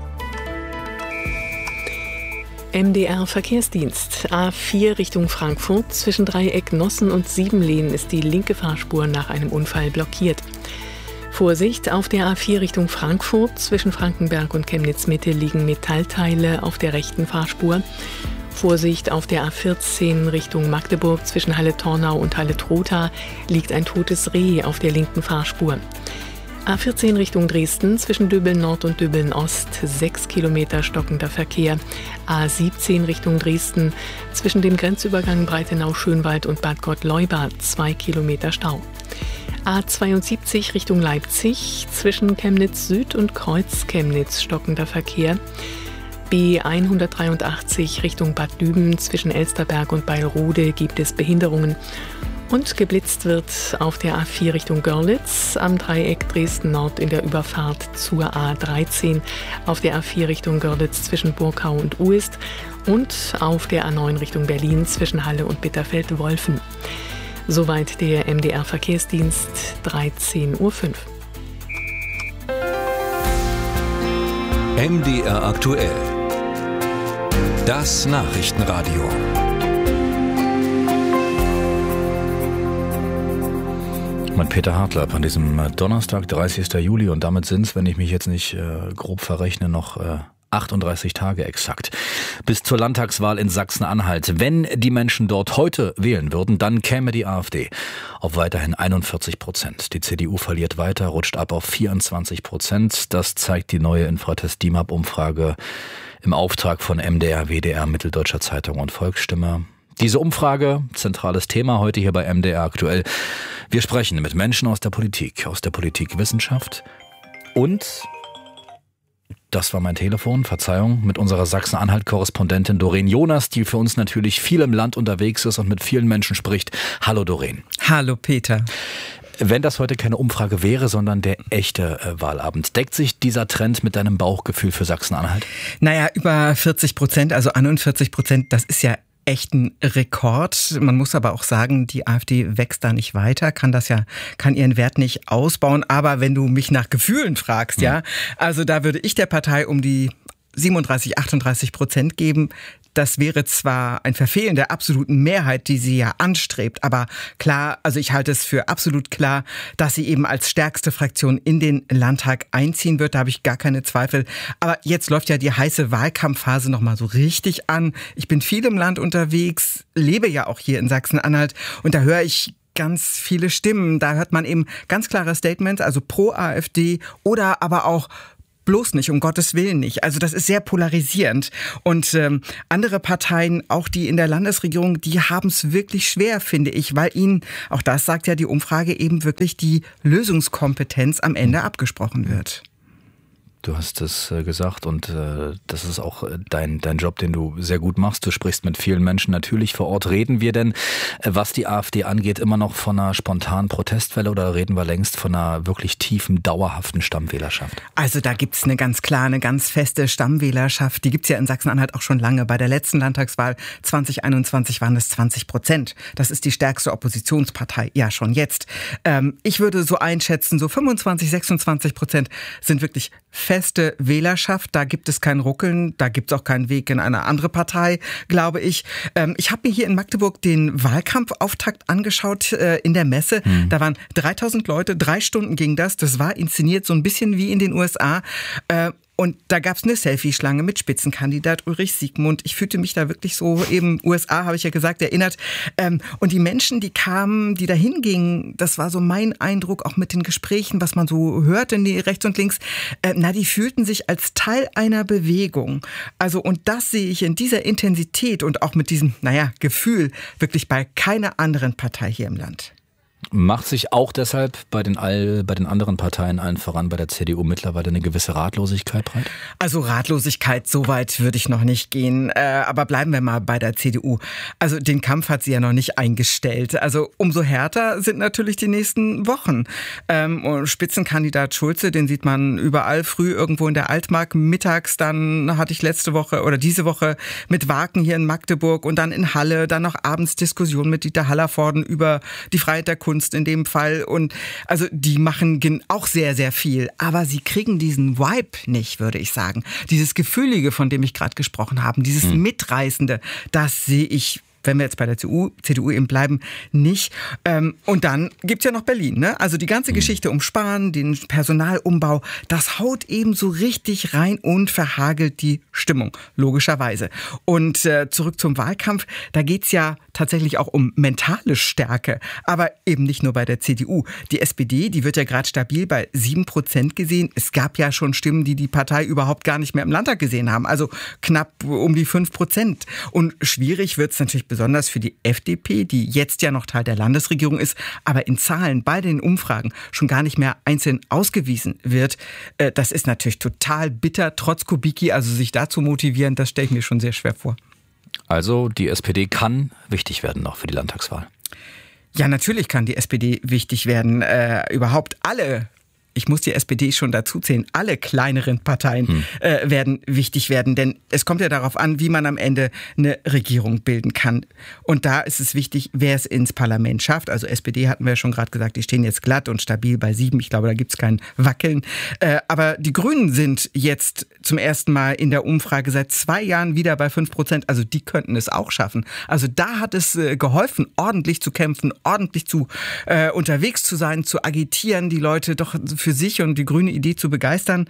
MDR Verkehrsdienst. A4 Richtung Frankfurt. Zwischen Dreieck Nossen und Siebenlehn ist die linke Fahrspur nach einem Unfall blockiert. Vorsicht, auf der A4 Richtung Frankfurt. Zwischen Frankenberg und Chemnitz-Mitte liegen Metallteile auf der rechten Fahrspur. Vorsicht, auf der A14 Richtung Magdeburg. Zwischen Halle-Tornau und Halle-Trotha liegt ein totes Reh auf der linken Fahrspur. A14 Richtung Dresden, zwischen Döbeln Nord und Döbeln Ost, 6 Kilometer stockender Verkehr. A17 Richtung Dresden, zwischen dem Grenzübergang Breitenau-Schönwald und Bad Gott-Leubad, 2 Kilometer Stau. A72 Richtung Leipzig, zwischen Chemnitz Süd und Kreuz Chemnitz stockender Verkehr. B183 Richtung Bad Düben, zwischen Elsterberg und Beilrode gibt es Behinderungen. Und geblitzt wird auf der A4 Richtung Görlitz, am Dreieck Dresden Nord in der Überfahrt zur A13, auf der A4 Richtung Görlitz zwischen Burkau und Uist und auf der A9 Richtung Berlin zwischen Halle und Bitterfeld-Wolfen. Soweit der MDR Verkehrsdienst, 13:05 Uhr. MDR aktuell. Das Nachrichtenradio. Mein Peter Hartlapp an diesem Donnerstag, 30. Juli und damit sind es, wenn ich mich jetzt nicht grob verrechne, noch 38 Tage exakt. Bis zur Landtagswahl in Sachsen-Anhalt. Wenn die Menschen dort heute wählen würden, dann käme die AfD auf weiterhin 41%. Die CDU verliert weiter, rutscht ab auf 24%. Das zeigt die neue Infratest-DIMAP-Umfrage im Auftrag von MDR, WDR, Mitteldeutscher Zeitung und Volksstimme. Diese Umfrage, zentrales Thema heute hier bei MDR aktuell. Wir sprechen mit Menschen aus der Politikwissenschaft und Das war mein Telefon, Verzeihung, mit unserer Sachsen-Anhalt-Korrespondentin Doreen Jonas, die für uns natürlich viel im Land unterwegs ist und mit vielen Menschen spricht. Hallo Doreen. Hallo Peter. Wenn das heute keine Umfrage wäre, sondern der echte Wahlabend, deckt sich dieser Trend mit deinem Bauchgefühl für Sachsen-Anhalt? Naja, über 40%, also 41%, das ist ja echt ein Rekord. Man muss aber auch sagen, die AfD wächst da nicht weiter, kann ihren Wert nicht ausbauen. Aber wenn du mich nach Gefühlen fragst, ja, also da würde ich der Partei um die 37-38% geben. Das wäre zwar ein Verfehlen der absoluten Mehrheit, die sie ja anstrebt, aber klar, also ich halte es für absolut klar, dass sie eben als stärkste Fraktion in den Landtag einziehen wird, da habe ich gar keine Zweifel. Aber jetzt läuft ja die heiße Wahlkampfphase nochmal so richtig an. Ich bin viel im Land unterwegs, lebe ja auch hier in Sachsen-Anhalt und da höre ich ganz viele Stimmen. Da hört man eben ganz klare Statements, also pro AfD oder aber auch bloß nicht, um Gottes Willen nicht. Also das ist sehr polarisierend. Und andere Parteien, auch die in der Landesregierung, die haben es wirklich schwer, finde ich, weil ihnen, auch das sagt ja die Umfrage, eben wirklich die Lösungskompetenz am Ende abgesprochen wird. Du hast es gesagt und das ist auch dein Job, den du sehr gut machst. Du sprichst mit vielen Menschen natürlich vor Ort. Reden wir denn, was die AfD angeht, immer noch von einer spontanen Protestwelle oder reden wir längst von einer wirklich tiefen, dauerhaften Stammwählerschaft? Also da gibt's eine ganz klare, eine ganz feste Stammwählerschaft. Die gibt's ja in Sachsen-Anhalt auch schon lange. Bei der letzten Landtagswahl 2021 waren es 20%. Das ist die stärkste Oppositionspartei, ja schon jetzt. Ich würde so einschätzen, so 25-26% sind wirklich feste Wählerschaft, da gibt es kein Ruckeln, da gibt es auch keinen Weg in eine andere Partei, glaube ich. Ich habe mir hier in Magdeburg den Wahlkampfauftakt angeschaut in der Messe. Da waren 3000 Leute, 3 Stunden ging das. Das war inszeniert so ein bisschen wie in den USA. Und da gab's eine Selfie-Schlange mit Spitzenkandidat Ulrich Siegmund. Ich fühlte mich da wirklich so, eben USA, habe ich ja gesagt, erinnert. Und die Menschen, die kamen, die dahin gingen, das war so mein Eindruck, auch mit den Gesprächen, was man so hörte, rechts und links, die fühlten sich als Teil einer Bewegung. Also, und das sehe ich in dieser Intensität und auch mit diesem, Gefühl wirklich bei keiner anderen Partei hier im Land. Macht sich auch deshalb bei den anderen Parteien, allen voran bei der CDU, mittlerweile eine gewisse Ratlosigkeit breit? Also Ratlosigkeit, so weit würde ich noch nicht gehen. Aber bleiben wir mal bei der CDU. Also den Kampf hat sie ja noch nicht eingestellt. Also umso härter sind natürlich die nächsten Wochen. Spitzenkandidat Schulze, den sieht man überall früh irgendwo in der Altmark. Mittags, dann hatte ich diese Woche mit Waken hier in Magdeburg und dann in Halle, dann noch abends Diskussion mit Dieter Hallervorden über die Freiheit der Kunst in dem Fall. Und also die machen auch sehr, sehr viel. Aber sie kriegen diesen Vibe nicht, würde ich sagen. Dieses Gefühlige, von dem ich gerade gesprochen habe, dieses Mitreißende, das sehe ich, wenn wir jetzt bei der CDU eben bleiben, nicht. Und dann gibt's ja noch Berlin, ne? Also die ganze Geschichte um Spahn, den Personalumbau, das haut eben so richtig rein und verhagelt die Stimmung, logischerweise. Und zurück zum Wahlkampf, da geht's ja tatsächlich auch um mentale Stärke, aber eben nicht nur bei der CDU. Die SPD, die wird ja gerade stabil bei 7% gesehen. Es gab ja schon Stimmen, die Partei überhaupt gar nicht mehr im Landtag gesehen haben, also knapp um die 5%. Und schwierig wird's natürlich besonders für die FDP, die jetzt ja noch Teil der Landesregierung ist, aber in Zahlen bei den Umfragen schon gar nicht mehr einzeln ausgewiesen wird. Das ist natürlich total bitter, trotz Kubicki, also sich da zu motivieren, das stelle ich mir schon sehr schwer vor. Also die SPD kann wichtig werden noch für die Landtagswahl. Ja, natürlich kann die SPD wichtig werden. Überhaupt alle, ich muss die SPD schon dazu zählen, alle kleineren Parteien werden wichtig werden. Denn es kommt ja darauf an, wie man am Ende eine Regierung bilden kann. Und da ist es wichtig, wer es ins Parlament schafft. Also SPD hatten wir ja schon gerade gesagt, die stehen jetzt glatt und stabil bei 7. Ich glaube, da gibt es kein Wackeln. Aber die Grünen sind jetzt zum ersten Mal in der Umfrage seit 2 Jahren wieder bei 5%. Also die könnten es auch schaffen. Also da hat es geholfen, ordentlich zu kämpfen, ordentlich unterwegs zu sein, zu agitieren, die Leute doch für sich und die grüne Idee zu begeistern.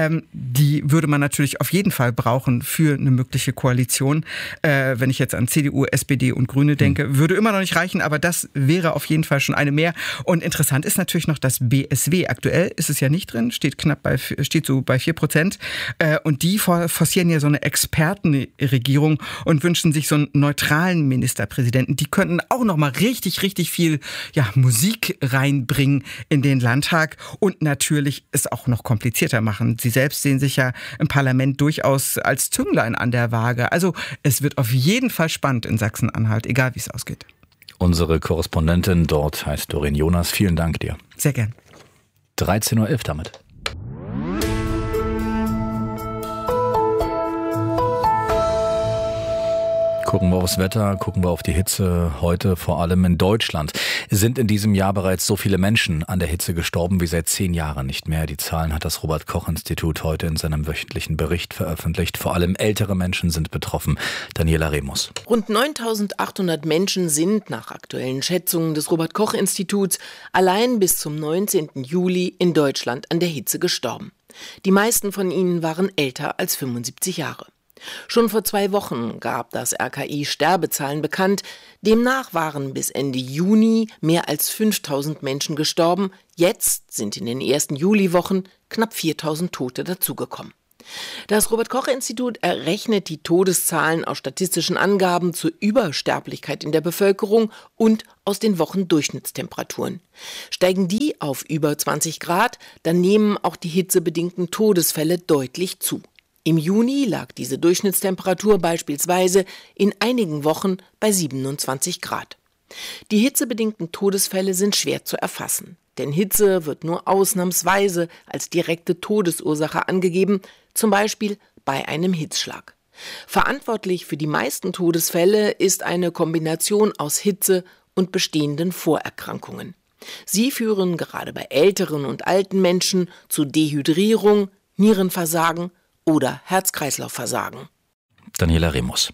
Die würde man natürlich auf jeden Fall brauchen für eine mögliche Koalition. Wenn ich jetzt an CDU, SPD und Grüne denke, würde immer noch nicht reichen, aber das wäre auf jeden Fall schon eine mehr. Und interessant ist natürlich noch das BSW. Aktuell ist es ja nicht drin, steht so bei 4%. Und die forcieren ja so eine Expertenregierung und wünschen sich so einen neutralen Ministerpräsidenten. Die könnten auch noch mal richtig, richtig viel Musik reinbringen in den Landtag. Und und natürlich es auch noch komplizierter machen. Sie selbst sehen sich ja im Parlament durchaus als Zünglein an der Waage. Also es wird auf jeden Fall spannend in Sachsen-Anhalt, egal wie es ausgeht. Unsere Korrespondentin dort heißt Doreen Jonas. Vielen Dank dir. Sehr gern. 13.11 Uhr damit. Gucken wir aufs Wetter, gucken wir auf die Hitze. Heute vor allem in Deutschland sind in diesem Jahr bereits so viele Menschen an der Hitze gestorben wie seit 10 Jahren nicht mehr. Die Zahlen hat das Robert-Koch-Institut heute in seinem wöchentlichen Bericht veröffentlicht. Vor allem ältere Menschen sind betroffen. Daniela Remus. Rund 9.800 Menschen sind nach aktuellen Schätzungen des Robert-Koch-Instituts allein bis zum 19. Juli in Deutschland an der Hitze gestorben. Die meisten von ihnen waren älter als 75 Jahre. Schon vor 2 Wochen gab das RKI Sterbezahlen bekannt. Demnach waren bis Ende Juni mehr als 5.000 Menschen gestorben. Jetzt sind in den ersten Juliwochen knapp 4.000 Tote dazugekommen. Das Robert-Koch-Institut errechnet die Todeszahlen aus statistischen Angaben zur Übersterblichkeit in der Bevölkerung und aus den Wochendurchschnittstemperaturen. Steigen die auf über 20 Grad, dann nehmen auch die hitzebedingten Todesfälle deutlich zu. Im Juni lag diese Durchschnittstemperatur beispielsweise in einigen Wochen bei 27 Grad. Die hitzebedingten Todesfälle sind schwer zu erfassen, denn Hitze wird nur ausnahmsweise als direkte Todesursache angegeben, zum Beispiel bei einem Hitzschlag. Verantwortlich für die meisten Todesfälle ist eine Kombination aus Hitze und bestehenden Vorerkrankungen. Sie führen gerade bei älteren und alten Menschen zu Dehydrierung, Nierenversagen oder Herz-Kreislauf-Versagen. Daniela Remus.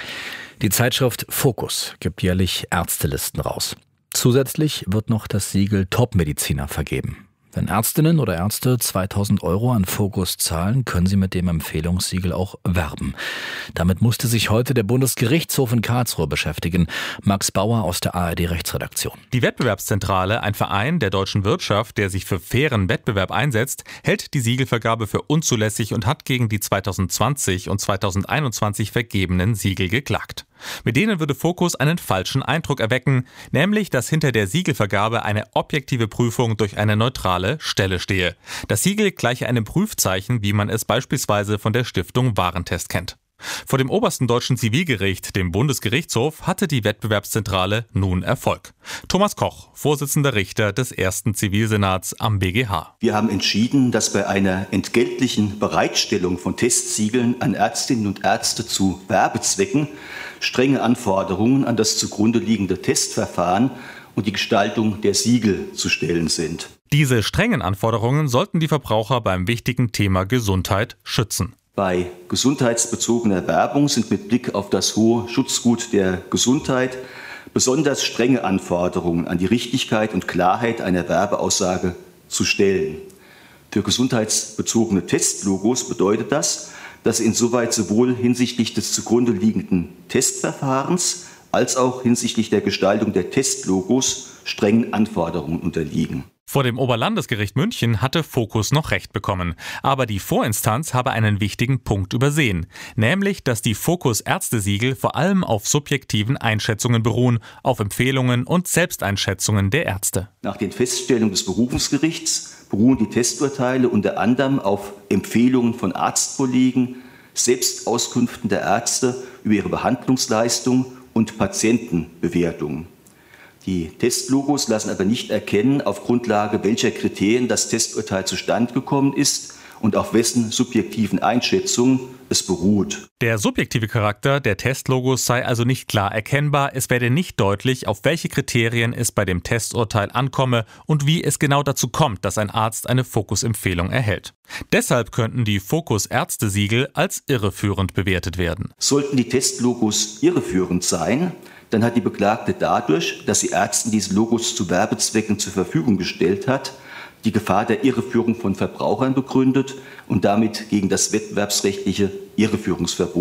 Die Zeitschrift Focus gibt jährlich Ärztelisten raus. Zusätzlich wird noch das Siegel Top-Mediziner vergeben. Wenn Ärztinnen oder Ärzte 2.000 € an Focus zahlen, können sie mit dem Empfehlungssiegel auch werben. Damit musste sich heute der Bundesgerichtshof in Karlsruhe beschäftigen. Max Bauer aus der ARD-Rechtsredaktion. Die Wettbewerbszentrale, ein Verein der deutschen Wirtschaft, der sich für fairen Wettbewerb einsetzt, hält die Siegelvergabe für unzulässig und hat gegen die 2020 und 2021 vergebenen Siegel geklagt. Mit denen würde Focus einen falschen Eindruck erwecken, nämlich, dass hinter der Siegelvergabe eine objektive Prüfung durch eine neutrale Stelle stehe. Das Siegel gleiche einem Prüfzeichen, wie man es beispielsweise von der Stiftung Warentest kennt. Vor dem obersten deutschen Zivilgericht, dem Bundesgerichtshof, hatte die Wettbewerbszentrale nun Erfolg. Thomas Koch, Vorsitzender Richter des 1. Zivilsenats am BGH. Wir haben entschieden, dass bei einer entgeltlichen Bereitstellung von Testsiegeln an Ärztinnen und Ärzte zu Werbezwecken strenge Anforderungen an das zugrunde liegende Testverfahren und die Gestaltung der Siegel zu stellen sind. Diese strengen Anforderungen sollten die Verbraucher beim wichtigen Thema Gesundheit schützen. Bei gesundheitsbezogener Werbung sind mit Blick auf das hohe Schutzgut der Gesundheit besonders strenge Anforderungen an die Richtigkeit und Klarheit einer Werbeaussage zu stellen. Für gesundheitsbezogene Testlogos bedeutet das, dass sie insoweit sowohl hinsichtlich des zugrunde liegenden Testverfahrens als auch hinsichtlich der Gestaltung der Testlogos strengen Anforderungen unterliegen. Vor dem Oberlandesgericht München hatte Focus noch Recht bekommen. Aber die Vorinstanz habe einen wichtigen Punkt übersehen. Nämlich, dass die Focus-Ärztesiegel vor allem auf subjektiven Einschätzungen beruhen, auf Empfehlungen und Selbsteinschätzungen der Ärzte. Nach den Feststellungen des Berufungsgerichts beruhen die Testurteile unter anderem auf Empfehlungen von Arztkollegen, Selbstauskünften der Ärzte über ihre Behandlungsleistung und Patientenbewertungen. Die Testlogos lassen aber nicht erkennen, auf Grundlage welcher Kriterien das Testurteil zustande gekommen ist und auf wessen subjektiven Einschätzungen es beruht. Der subjektive Charakter der Testlogos sei also nicht klar erkennbar. Es werde nicht deutlich, auf welche Kriterien es bei dem Testurteil ankomme und wie es genau dazu kommt, dass ein Arzt eine Focus-Empfehlung erhält. Deshalb könnten die Focus-Ärztesiegel als irreführend bewertet werden. Sollten die Testlogos irreführend sein, dann hat die Beklagte dadurch, dass sie Ärzten diese Logos zu Werbezwecken zur Verfügung gestellt hat, die Gefahr der Irreführung von Verbrauchern begründet und damit gegen das wettbewerbsrechtliche Irreführungsverbot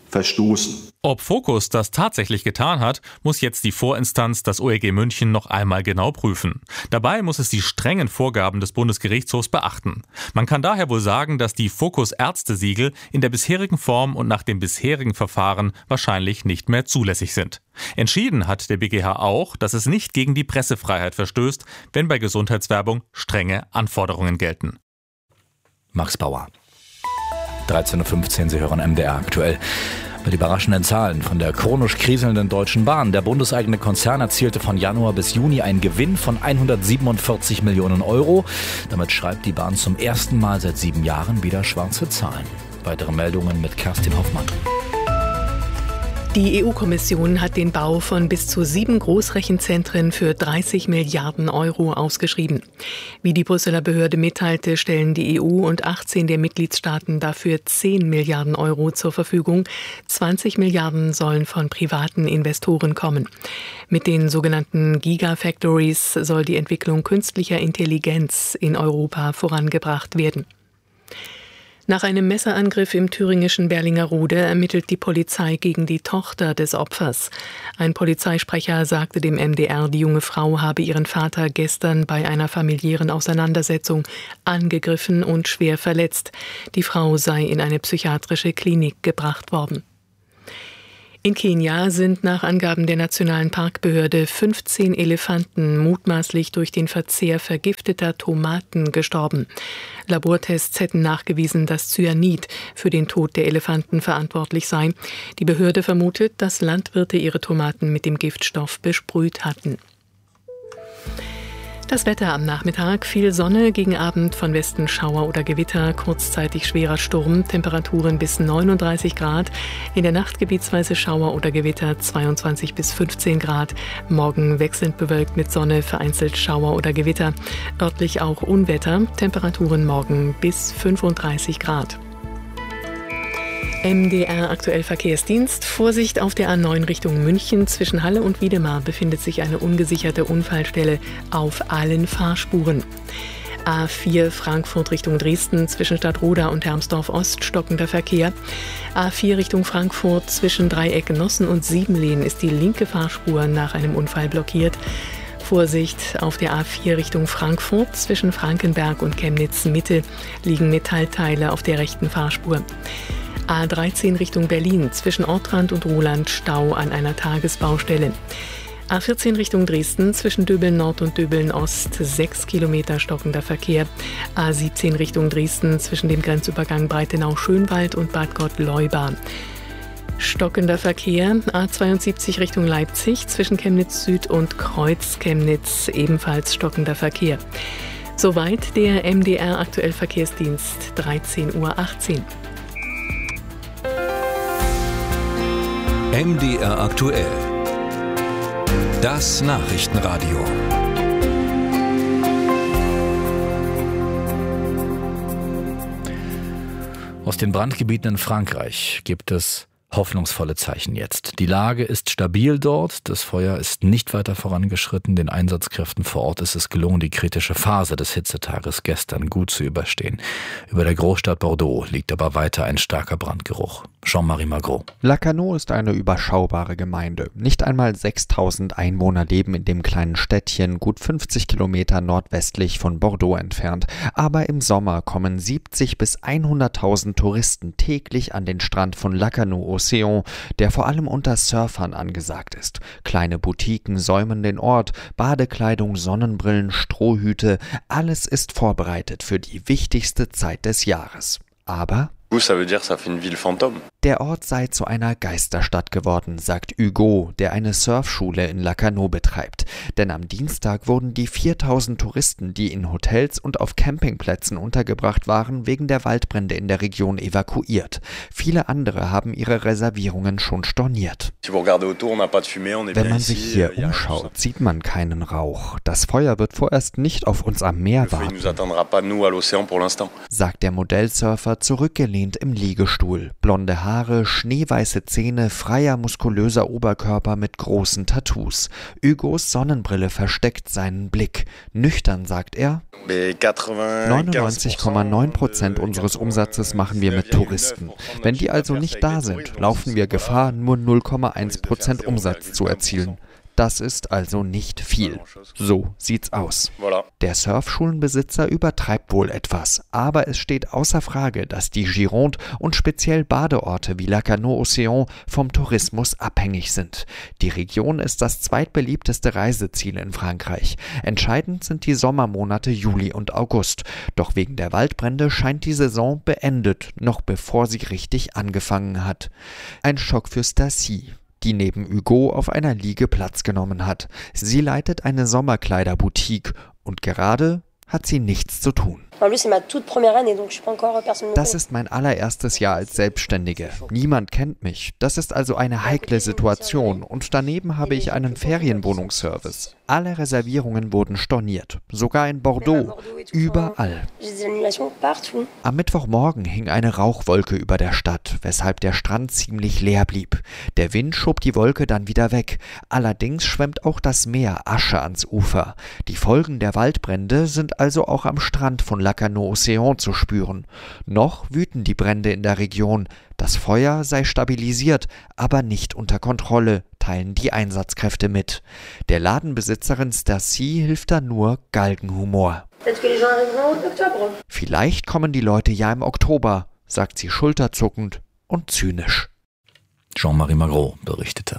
verstoßen. Ob Focus das tatsächlich getan hat, muss jetzt die Vorinstanz, das OEG München, noch einmal genau prüfen. Dabei muss es die strengen Vorgaben des Bundesgerichtshofs beachten. Man kann daher wohl sagen, dass die Focus-Ärzte-Siegel in der bisherigen Form und nach dem bisherigen Verfahren wahrscheinlich nicht mehr zulässig sind. Entschieden hat der BGH auch, dass es nicht gegen die Pressefreiheit verstößt, wenn bei Gesundheitswerbung strenge Anforderungen gelten. Max Bauer. 13.15 Uhr, Sie hören MDR aktuell. Mit überraschenden Zahlen von der chronisch kriselnden Deutschen Bahn. Der bundeseigene Konzern erzielte von Januar bis Juni einen Gewinn von 147 Millionen Euro. Damit schreibt die Bahn zum ersten Mal seit 7 Jahren wieder schwarze Zahlen. Weitere Meldungen mit Kerstin Hoffmann. Die EU-Kommission hat den Bau von bis zu 7 Großrechenzentren für 30 Milliarden Euro ausgeschrieben. Wie die Brüsseler Behörde mitteilte, stellen die EU und 18 der Mitgliedstaaten dafür 10 Milliarden Euro zur Verfügung. 20 Milliarden sollen von privaten Investoren kommen. Mit den sogenannten Gigafactories soll die Entwicklung künstlicher Intelligenz in Europa vorangebracht werden. Nach einem Messerangriff im thüringischen Berlingerode ermittelt die Polizei gegen die Tochter des Opfers. Ein Polizeisprecher sagte dem MDR, die junge Frau habe ihren Vater gestern bei einer familiären Auseinandersetzung angegriffen und schwer verletzt. Die Frau sei in eine psychiatrische Klinik gebracht worden. In Kenia sind nach Angaben der Nationalen Parkbehörde 15 Elefanten mutmaßlich durch den Verzehr vergifteter Tomaten gestorben. Labortests hätten nachgewiesen, dass Cyanid für den Tod der Elefanten verantwortlich sei. Die Behörde vermutet, dass Landwirte ihre Tomaten mit dem Giftstoff besprüht hatten. Das Wetter am Nachmittag, viel Sonne, gegen Abend von Westen Schauer oder Gewitter, kurzzeitig schwerer Sturm, Temperaturen bis 39 Grad, in der Nacht gebietsweise Schauer oder Gewitter 22 bis 15 Grad, morgen wechselnd bewölkt mit Sonne, vereinzelt Schauer oder Gewitter, örtlich auch Unwetter, Temperaturen morgen bis 35 Grad. MDR aktuell Verkehrsdienst. Vorsicht auf der A9 Richtung München. Zwischen Halle und Wiedemar befindet sich eine ungesicherte Unfallstelle auf allen Fahrspuren. A4 Frankfurt Richtung Dresden zwischen Stadtroda und Hermsdorf Ost stockender Verkehr. A4 Richtung Frankfurt zwischen Dreieck Nossen und Siebenlehn ist die linke Fahrspur nach einem Unfall blockiert. Vorsicht auf der A4 Richtung Frankfurt zwischen Frankenberg und Chemnitz Mitte liegen Metallteile auf der rechten Fahrspur. A13 Richtung Berlin, zwischen Ortrand und Roland Stau an einer Tagesbaustelle. A14 Richtung Dresden, zwischen Döbeln Nord und Döbeln Ost, 6 Kilometer stockender Verkehr. A17 Richtung Dresden, zwischen dem Grenzübergang Breitenau-Schönwald und Bad Gott-Leuba. Stockender Verkehr, A72 Richtung Leipzig, zwischen Chemnitz Süd und Kreuz Chemnitz, ebenfalls stockender Verkehr. Soweit der MDR aktuell Verkehrsdienst, 13.18 Uhr. MDR aktuell. Das Nachrichtenradio. Aus den Brandgebieten in Frankreich gibt es hoffnungsvolle Zeichen jetzt. Die Lage ist stabil dort, das Feuer ist nicht weiter vorangeschritten, den Einsatzkräften vor Ort ist es gelungen, die kritische Phase des Hitzetages gestern gut zu überstehen. Über der Großstadt Bordeaux liegt aber weiter ein starker Brandgeruch. Jean-Marie Magro. Lacanau ist eine überschaubare Gemeinde. Nicht einmal 6.000 Einwohner leben in dem kleinen Städtchen, gut 50 Kilometer nordwestlich von Bordeaux entfernt. Aber im Sommer kommen 70.000 bis 100.000 Touristen täglich an den Strand von Lacanau-Océan, der vor allem unter Surfern angesagt ist. Kleine Boutiquen säumen den Ort, Badekleidung, Sonnenbrillen, Strohhüte, alles ist vorbereitet für die wichtigste Zeit des Jahres. Aber der Ort sei zu einer Geisterstadt geworden, sagt Hugo, der eine Surfschule in Lacanau betreibt. Denn am Dienstag wurden die 4.000 Touristen, die in Hotels und auf Campingplätzen untergebracht waren, wegen der Waldbrände in der Region evakuiert. Viele andere haben ihre Reservierungen schon storniert. Wenn man sich hier umschaut, sieht man keinen Rauch. Das Feuer wird vorerst nicht auf uns am Meer warten, sagt der Modellsurfer, zurückgelehnt angelehnt im Liegestuhl. Blonde Haare, schneeweiße Zähne, freier, muskulöser Oberkörper mit großen Tattoos. Hugos Sonnenbrille versteckt seinen Blick. Nüchtern sagt er: 99,9% unseres Umsatzes machen wir mit Touristen. Wenn die also nicht da sind, laufen wir Gefahr, nur 0,1% Umsatz zu erzielen. Das ist also nicht viel. So sieht's aus. Der Surfschulenbesitzer übertreibt wohl etwas, aber es steht außer Frage, dass die Gironde und speziell Badeorte wie Lacanau-Océan vom Tourismus abhängig sind. Die Region ist das zweitbeliebteste Reiseziel in Frankreich. Entscheidend sind die Sommermonate Juli und August. Doch wegen der Waldbrände scheint die Saison beendet, noch bevor sie richtig angefangen hat. Ein Schock für Stacy, die neben Hugo auf einer Liege Platz genommen hat. Sie leitet eine Sommerkleiderboutique und gerade hat sie nichts zu tun. Das ist mein allererstes Jahr als Selbstständige. Niemand kennt mich. Das ist also eine heikle Situation. Und daneben habe ich einen Ferienwohnungsservice. Alle Reservierungen wurden storniert. Sogar in Bordeaux. Überall. Am Mittwochmorgen hing eine Rauchwolke über der Stadt, weshalb der Strand ziemlich leer blieb. Der Wind schob die Wolke dann wieder weg. Allerdings schwemmt auch das Meer Asche ans Ufer. Die Folgen der Waldbrände sind also auch am Strand von Lacanau-Océan zu spüren. Noch wüten die Brände in der Region. Das Feuer sei stabilisiert, aber nicht unter Kontrolle, teilen die Einsatzkräfte mit. Der Ladenbesitzerin Stacy hilft da nur Galgenhumor. Vielleicht kommen die Leute ja im Oktober, sagt sie schulterzuckend und zynisch. Jean-Marie Magro berichtete.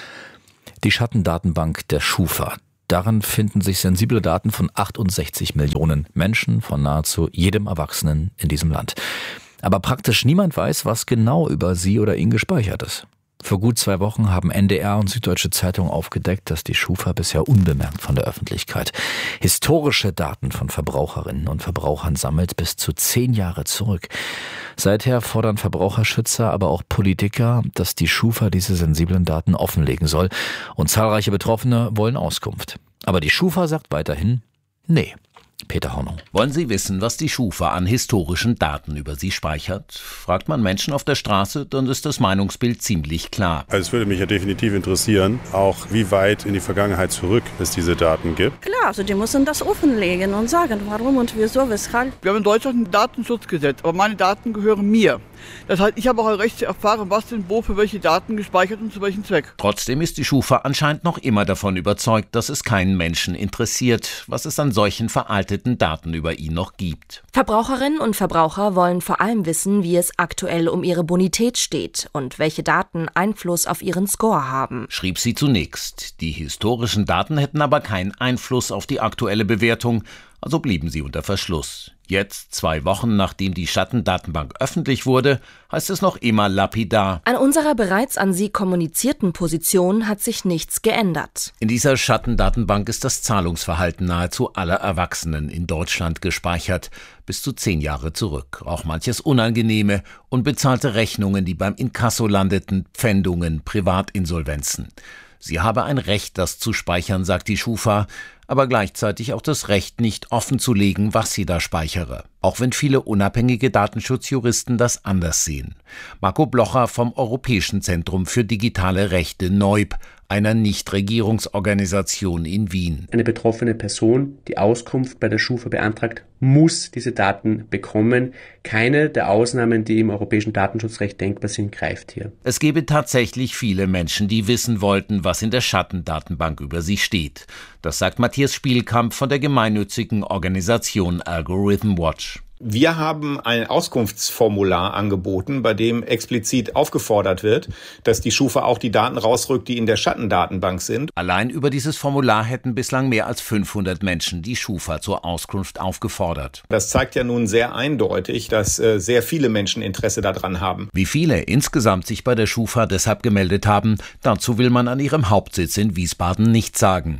Die Schattendatenbank der Schufa. Darin finden sich sensible Daten von 68 Millionen Menschen, von nahezu jedem Erwachsenen in diesem Land. Aber praktisch niemand weiß, was genau über sie oder ihn gespeichert ist. Vor gut 2 Wochen haben NDR und Süddeutsche Zeitung aufgedeckt, dass die Schufa bisher unbemerkt von der Öffentlichkeit historische Daten von Verbraucherinnen und Verbrauchern sammelt, bis zu 10 Jahre zurück. Seither fordern Verbraucherschützer, aber auch Politiker, dass die Schufa diese sensiblen Daten offenlegen soll. Und zahlreiche Betroffene wollen Auskunft. Aber die Schufa sagt weiterhin, nee. Peter Hornung. Wollen Sie wissen, was die Schufa an historischen Daten über Sie speichert? Fragt man Menschen auf der Straße, dann ist das Meinungsbild ziemlich klar. Also es würde mich ja definitiv interessieren, auch wie weit in die Vergangenheit zurück es diese Daten gibt. Klar, also die müssen das offenlegen und sagen, warum und wieso, weshalb. Wir haben in Deutschland ein Datenschutzgesetz, aber meine Daten gehören mir. Das heißt, ich habe auch ein Recht zu erfahren, was denn wo für welche Daten gespeichert und zu welchem Zweck. Trotzdem ist die Schufa anscheinend noch immer davon überzeugt, dass es keinen Menschen interessiert, was es an solchen veralteten Daten über ihn noch gibt. Verbraucherinnen und Verbraucher wollen vor allem wissen, wie es aktuell um ihre Bonität steht und welche Daten Einfluss auf ihren Score haben. Schrieb sie zunächst. Die historischen Daten hätten aber keinen Einfluss auf die aktuelle Bewertung, also blieben sie unter Verschluss. Jetzt, 2 Wochen nachdem die Schattendatenbank öffentlich wurde, heißt es noch immer lapidar: An unserer bereits an Sie kommunizierten Position hat sich nichts geändert. In dieser Schattendatenbank ist das Zahlungsverhalten nahezu aller Erwachsenen in Deutschland gespeichert, bis zu 10 Jahre zurück. Auch manches Unangenehme, unbezahlte Rechnungen, die beim Inkasso landeten, Pfändungen, Privatinsolvenzen. Sie habe ein Recht, das zu speichern, sagt die Schufa, aber gleichzeitig auch das Recht, nicht offenzulegen, was sie da speichere. Auch wenn viele unabhängige Datenschutzjuristen das anders sehen. Marco Blocher vom Europäischen Zentrum für digitale Rechte NEUB, einer Nichtregierungsorganisation in Wien. Eine betroffene Person, die Auskunft bei der Schufa beantragt, muss diese Daten bekommen. Keine der Ausnahmen, die im europäischen Datenschutzrecht denkbar sind, greift hier. Es gebe tatsächlich viele Menschen, die wissen wollten, was in der Schattendatenbank über sie steht. Das sagt Matthias Spielkamp von der gemeinnützigen Organisation Algorithm Watch. Wir haben ein Auskunftsformular angeboten, bei dem explizit aufgefordert wird, dass die Schufa auch die Daten rausrückt, die in der Schattendatenbank sind. Allein über dieses Formular hätten bislang mehr als 500 Menschen die Schufa zur Auskunft aufgefordert. Das zeigt ja nun sehr eindeutig, dass sehr viele Menschen Interesse daran haben. Wie viele insgesamt sich bei der Schufa deshalb gemeldet haben, dazu will man an ihrem Hauptsitz in Wiesbaden nicht sagen.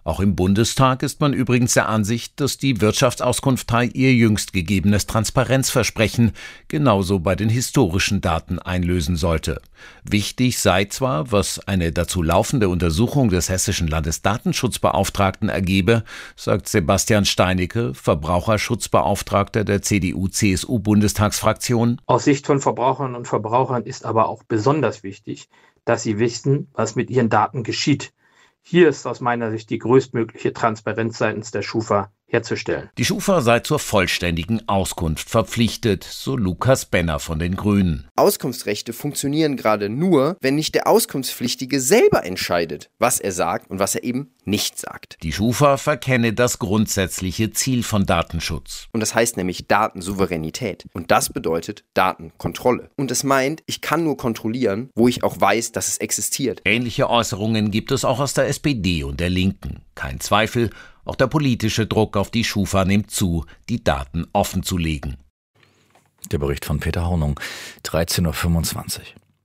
Auch im Bundestag ist man übrigens der Ansicht, dass die Wirtschaftsauskunft ihr jüngst gegebenes Transparenzversprechen genauso bei den historischen Daten einlösen sollte. Wichtig sei zwar, was eine dazu laufende Untersuchung des hessischen Landesdatenschutzbeauftragten ergebe, sagt Sebastian Steinecke, Verbraucherschutzbeauftragter der CDU-CSU-Bundestagsfraktion. Aus Sicht von Verbraucherinnen und Verbrauchern ist aber auch besonders wichtig, dass sie wissen, was mit ihren Daten geschieht. Hier ist aus meiner Sicht die größtmögliche Transparenz seitens der Schufa herzustellen. Die Schufa sei zur vollständigen Auskunft verpflichtet, so Lukas Benner von den Grünen. Auskunftsrechte funktionieren gerade nur, wenn nicht der Auskunftspflichtige selber entscheidet, was er sagt und was er eben nicht sagt. Die Schufa verkenne das grundsätzliche Ziel von Datenschutz. Und das heißt nämlich Datensouveränität. Und das bedeutet Datenkontrolle. Und es meint, ich kann nur kontrollieren, wo ich auch weiß, dass es existiert. Ähnliche Äußerungen gibt es auch aus der SPD und der Linken. Kein Zweifel, auch der politische Druck auf die Schufa nimmt zu, die Daten offenzulegen. Der Bericht von Peter Hornung, 13.25 Uhr.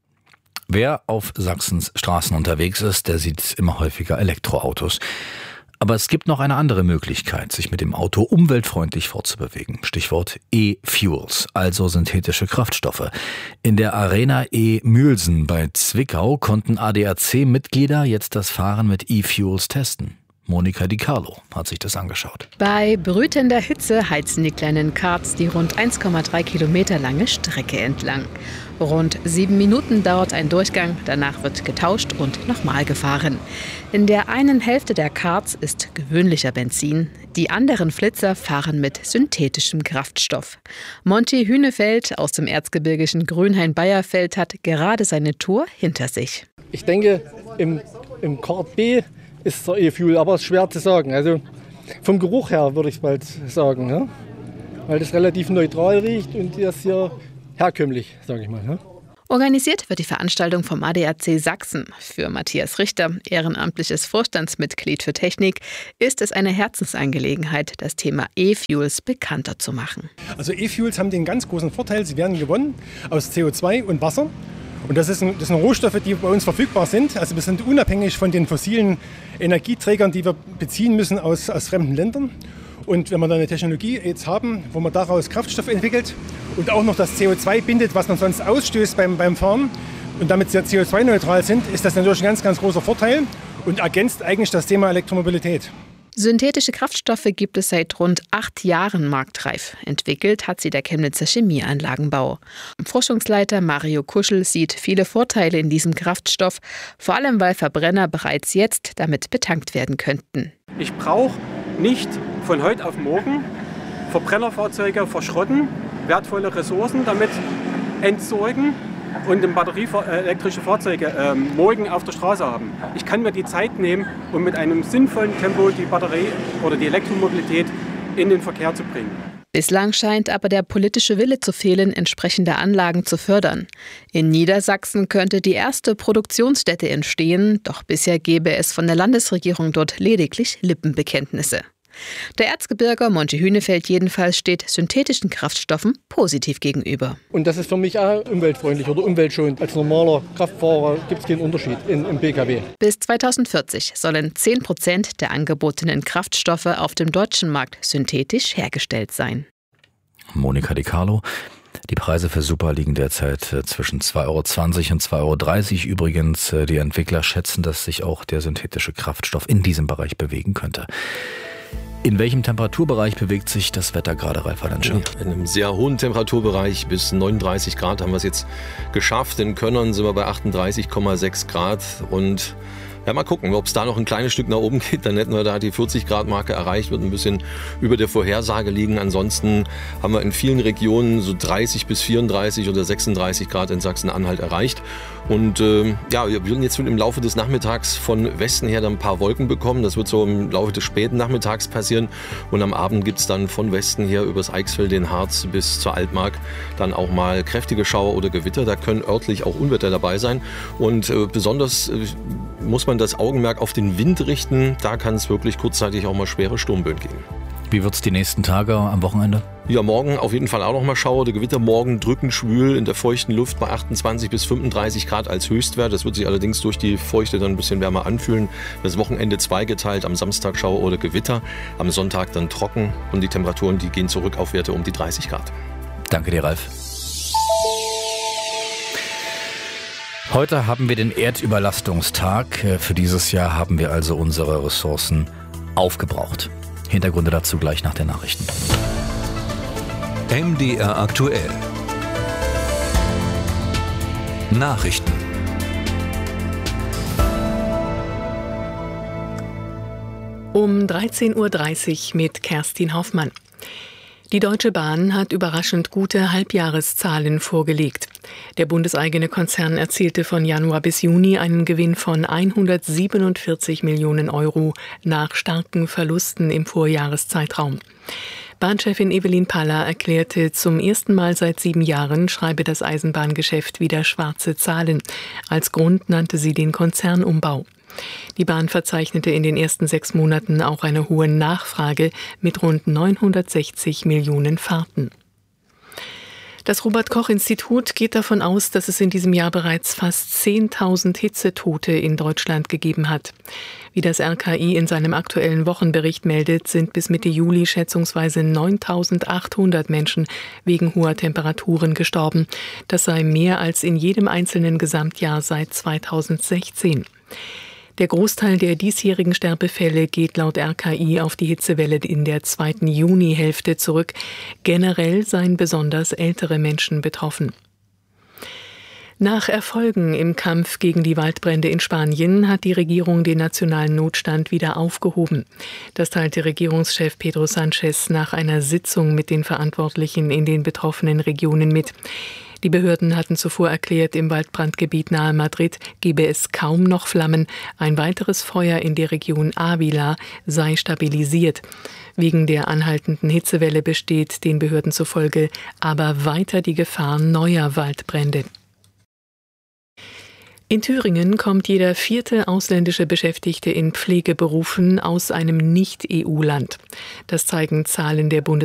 Wer auf Sachsens Straßen unterwegs ist, der sieht immer häufiger Elektroautos. Aber es gibt noch eine andere Möglichkeit, sich mit dem Auto umweltfreundlich fortzubewegen. Stichwort E-Fuels, also synthetische Kraftstoffe. In der Arena E-Mülsen bei Zwickau konnten ADAC-Mitglieder jetzt das Fahren mit E-Fuels testen. Monika Di Carlo hat sich das angeschaut. Bei brütender Hitze heizen die kleinen Karts die rund 1,3 Kilometer lange Strecke entlang. Rund 7 Minuten dauert ein Durchgang, danach wird getauscht und nochmal gefahren. In der einen Hälfte der Karts ist gewöhnlicher Benzin, die anderen Flitzer fahren mit synthetischem Kraftstoff. Monty Hünefeld aus dem erzgebirgischen Grünhain-Bayerfeld hat gerade seine Tour hinter sich. Ich denke, im Kart B ist der E-Fuel, aber es ist schwer zu sagen. Also vom Geruch her würde ich bald sagen, ne? Weil das relativ neutral riecht und das hier herkömmlich, sage ich mal. Ne? Organisiert wird die Veranstaltung vom ADAC Sachsen. Für Matthias Richter, ehrenamtliches Vorstandsmitglied für Technik, ist es eine Herzensangelegenheit, das Thema E-Fuels bekannter zu machen. Also E-Fuels haben den ganz großen Vorteil, sie werden gewonnen aus CO2 und Wasser. Und das sind Rohstoffe, die bei uns verfügbar sind. Also wir sind unabhängig von den fossilen Energieträgern, die wir beziehen müssen aus fremden Ländern. Und wenn wir da eine Technologie jetzt haben, wo man daraus Kraftstoff entwickelt und auch noch das CO2 bindet, was man sonst ausstößt beim Fahren und damit sehr CO2-neutral sind, ist das natürlich ein ganz, ganz großer Vorteil und ergänzt eigentlich das Thema Elektromobilität. Synthetische Kraftstoffe gibt es seit rund 8 Jahren marktreif. Entwickelt hat sie der Chemnitzer Chemieanlagenbau. Forschungsleiter Mario Kuschel sieht viele Vorteile in diesem Kraftstoff, vor allem weil Verbrenner bereits jetzt damit betankt werden könnten. Ich brauche nicht von heute auf morgen Verbrennerfahrzeuge verschrotten, wertvolle Ressourcen damit entsorgen und batterieelektrische Fahrzeuge morgen auf der Straße haben. Ich kann mir die Zeit nehmen, um mit einem sinnvollen Tempo die Batterie oder die Elektromobilität in den Verkehr zu bringen. Bislang scheint aber der politische Wille zu fehlen, entsprechende Anlagen zu fördern. In Niedersachsen könnte die erste Produktionsstätte entstehen, doch bisher gäbe es von der Landesregierung dort lediglich Lippenbekenntnisse. Der Erzgebirger Monty Hünefeld jedenfalls steht synthetischen Kraftstoffen positiv gegenüber. Und das ist für mich auch umweltfreundlich oder umweltschonend. Als normaler Kraftfahrer gibt es keinen Unterschied im Pkw. Bis 2040 sollen 10% der angebotenen Kraftstoffe auf dem deutschen Markt synthetisch hergestellt sein. Monika Di Carlo. Die Preise für Super liegen derzeit zwischen 2,20 € und 2,30 € übrigens. Die Entwickler schätzen, dass sich auch der synthetische Kraftstoff in diesem Bereich bewegen könnte. In welchem Temperaturbereich bewegt sich das Wetter gerade, Ralf Walenscher? In einem sehr hohen Temperaturbereich, bis 39 Grad haben wir es jetzt geschafft. In Könnern sind wir bei 38,6 Grad und ja, mal gucken, ob es da noch ein kleines Stück nach oben geht. Dann hätten wir da die 40-Grad-Marke erreicht, wird ein bisschen über der Vorhersage liegen. Ansonsten haben wir in vielen Regionen so 30 bis 34 oder 36 Grad in Sachsen-Anhalt erreicht. Und wir würden jetzt im Laufe des Nachmittags von Westen her dann ein paar Wolken bekommen. Das wird so im Laufe des späten Nachmittags passieren. Und am Abend gibt es dann von Westen her übers Eichsfeld, den Harz bis zur Altmark dann auch mal kräftige Schauer oder Gewitter. Da können örtlich auch Unwetter dabei sein. Und besonders muss man das Augenmerk auf den Wind richten. Da kann es wirklich kurzzeitig auch mal schwere Sturmböen geben. Wie wird es die nächsten Tage am Wochenende? Ja, morgen auf jeden Fall auch noch mal Schauer. Der Gewitter morgen drückend schwül in der feuchten Luft bei 28 bis 35 Grad als Höchstwert. Das wird sich allerdings durch die Feuchte dann ein bisschen wärmer anfühlen. Das Wochenende zweigeteilt, am Samstag Schauer oder Gewitter, am Sonntag dann trocken und die Temperaturen, die gehen zurück auf Werte um die 30 Grad. Danke dir, Ralf. Heute haben wir den Erdüberlastungstag. Für dieses Jahr haben wir also unsere Ressourcen aufgebraucht. Hintergründe dazu gleich nach den Nachrichten. MDR aktuell. Nachrichten. Um 13.30 Uhr mit Kerstin Hoffmann. Die Deutsche Bahn hat überraschend gute Halbjahreszahlen vorgelegt. Der bundeseigene Konzern erzielte von Januar bis Juni einen Gewinn von 147 Millionen Euro nach starken Verlusten im Vorjahreszeitraum. Bahnchefin Evelyn Paller erklärte, zum ersten Mal seit 7 Jahren schreibe das Eisenbahngeschäft wieder schwarze Zahlen. Als Grund nannte sie den Konzernumbau. Die Bahn verzeichnete in den ersten 6 Monaten auch eine hohe Nachfrage mit rund 960 Millionen Fahrten. Das Robert-Koch-Institut geht davon aus, dass es in diesem Jahr bereits fast 10.000 Hitzetote in Deutschland gegeben hat. Wie das RKI in seinem aktuellen Wochenbericht meldet, sind bis Mitte Juli schätzungsweise 9.800 Menschen wegen hoher Temperaturen gestorben. Das sei mehr als in jedem einzelnen Gesamtjahr seit 2016. Der Großteil der diesjährigen Sterbefälle geht laut RKI auf die Hitzewelle in der 2. Junihälfte zurück. Generell seien besonders ältere Menschen betroffen. Nach Erfolgen im Kampf gegen die Waldbrände in Spanien hat die Regierung den nationalen Notstand wieder aufgehoben. Das teilte Regierungschef Pedro Sánchez nach einer Sitzung mit den Verantwortlichen in den betroffenen Regionen mit. Die Behörden hatten zuvor erklärt, im Waldbrandgebiet nahe Madrid gebe es kaum noch Flammen. Ein weiteres Feuer in der Region Ávila sei stabilisiert. Wegen der anhaltenden Hitzewelle besteht den Behörden zufolge aber weiter die Gefahr neuer Waldbrände. In Thüringen kommt jeder 4. ausländische Beschäftigte in Pflegeberufen aus einem Nicht-EU-Land. Das zeigen Zahlen der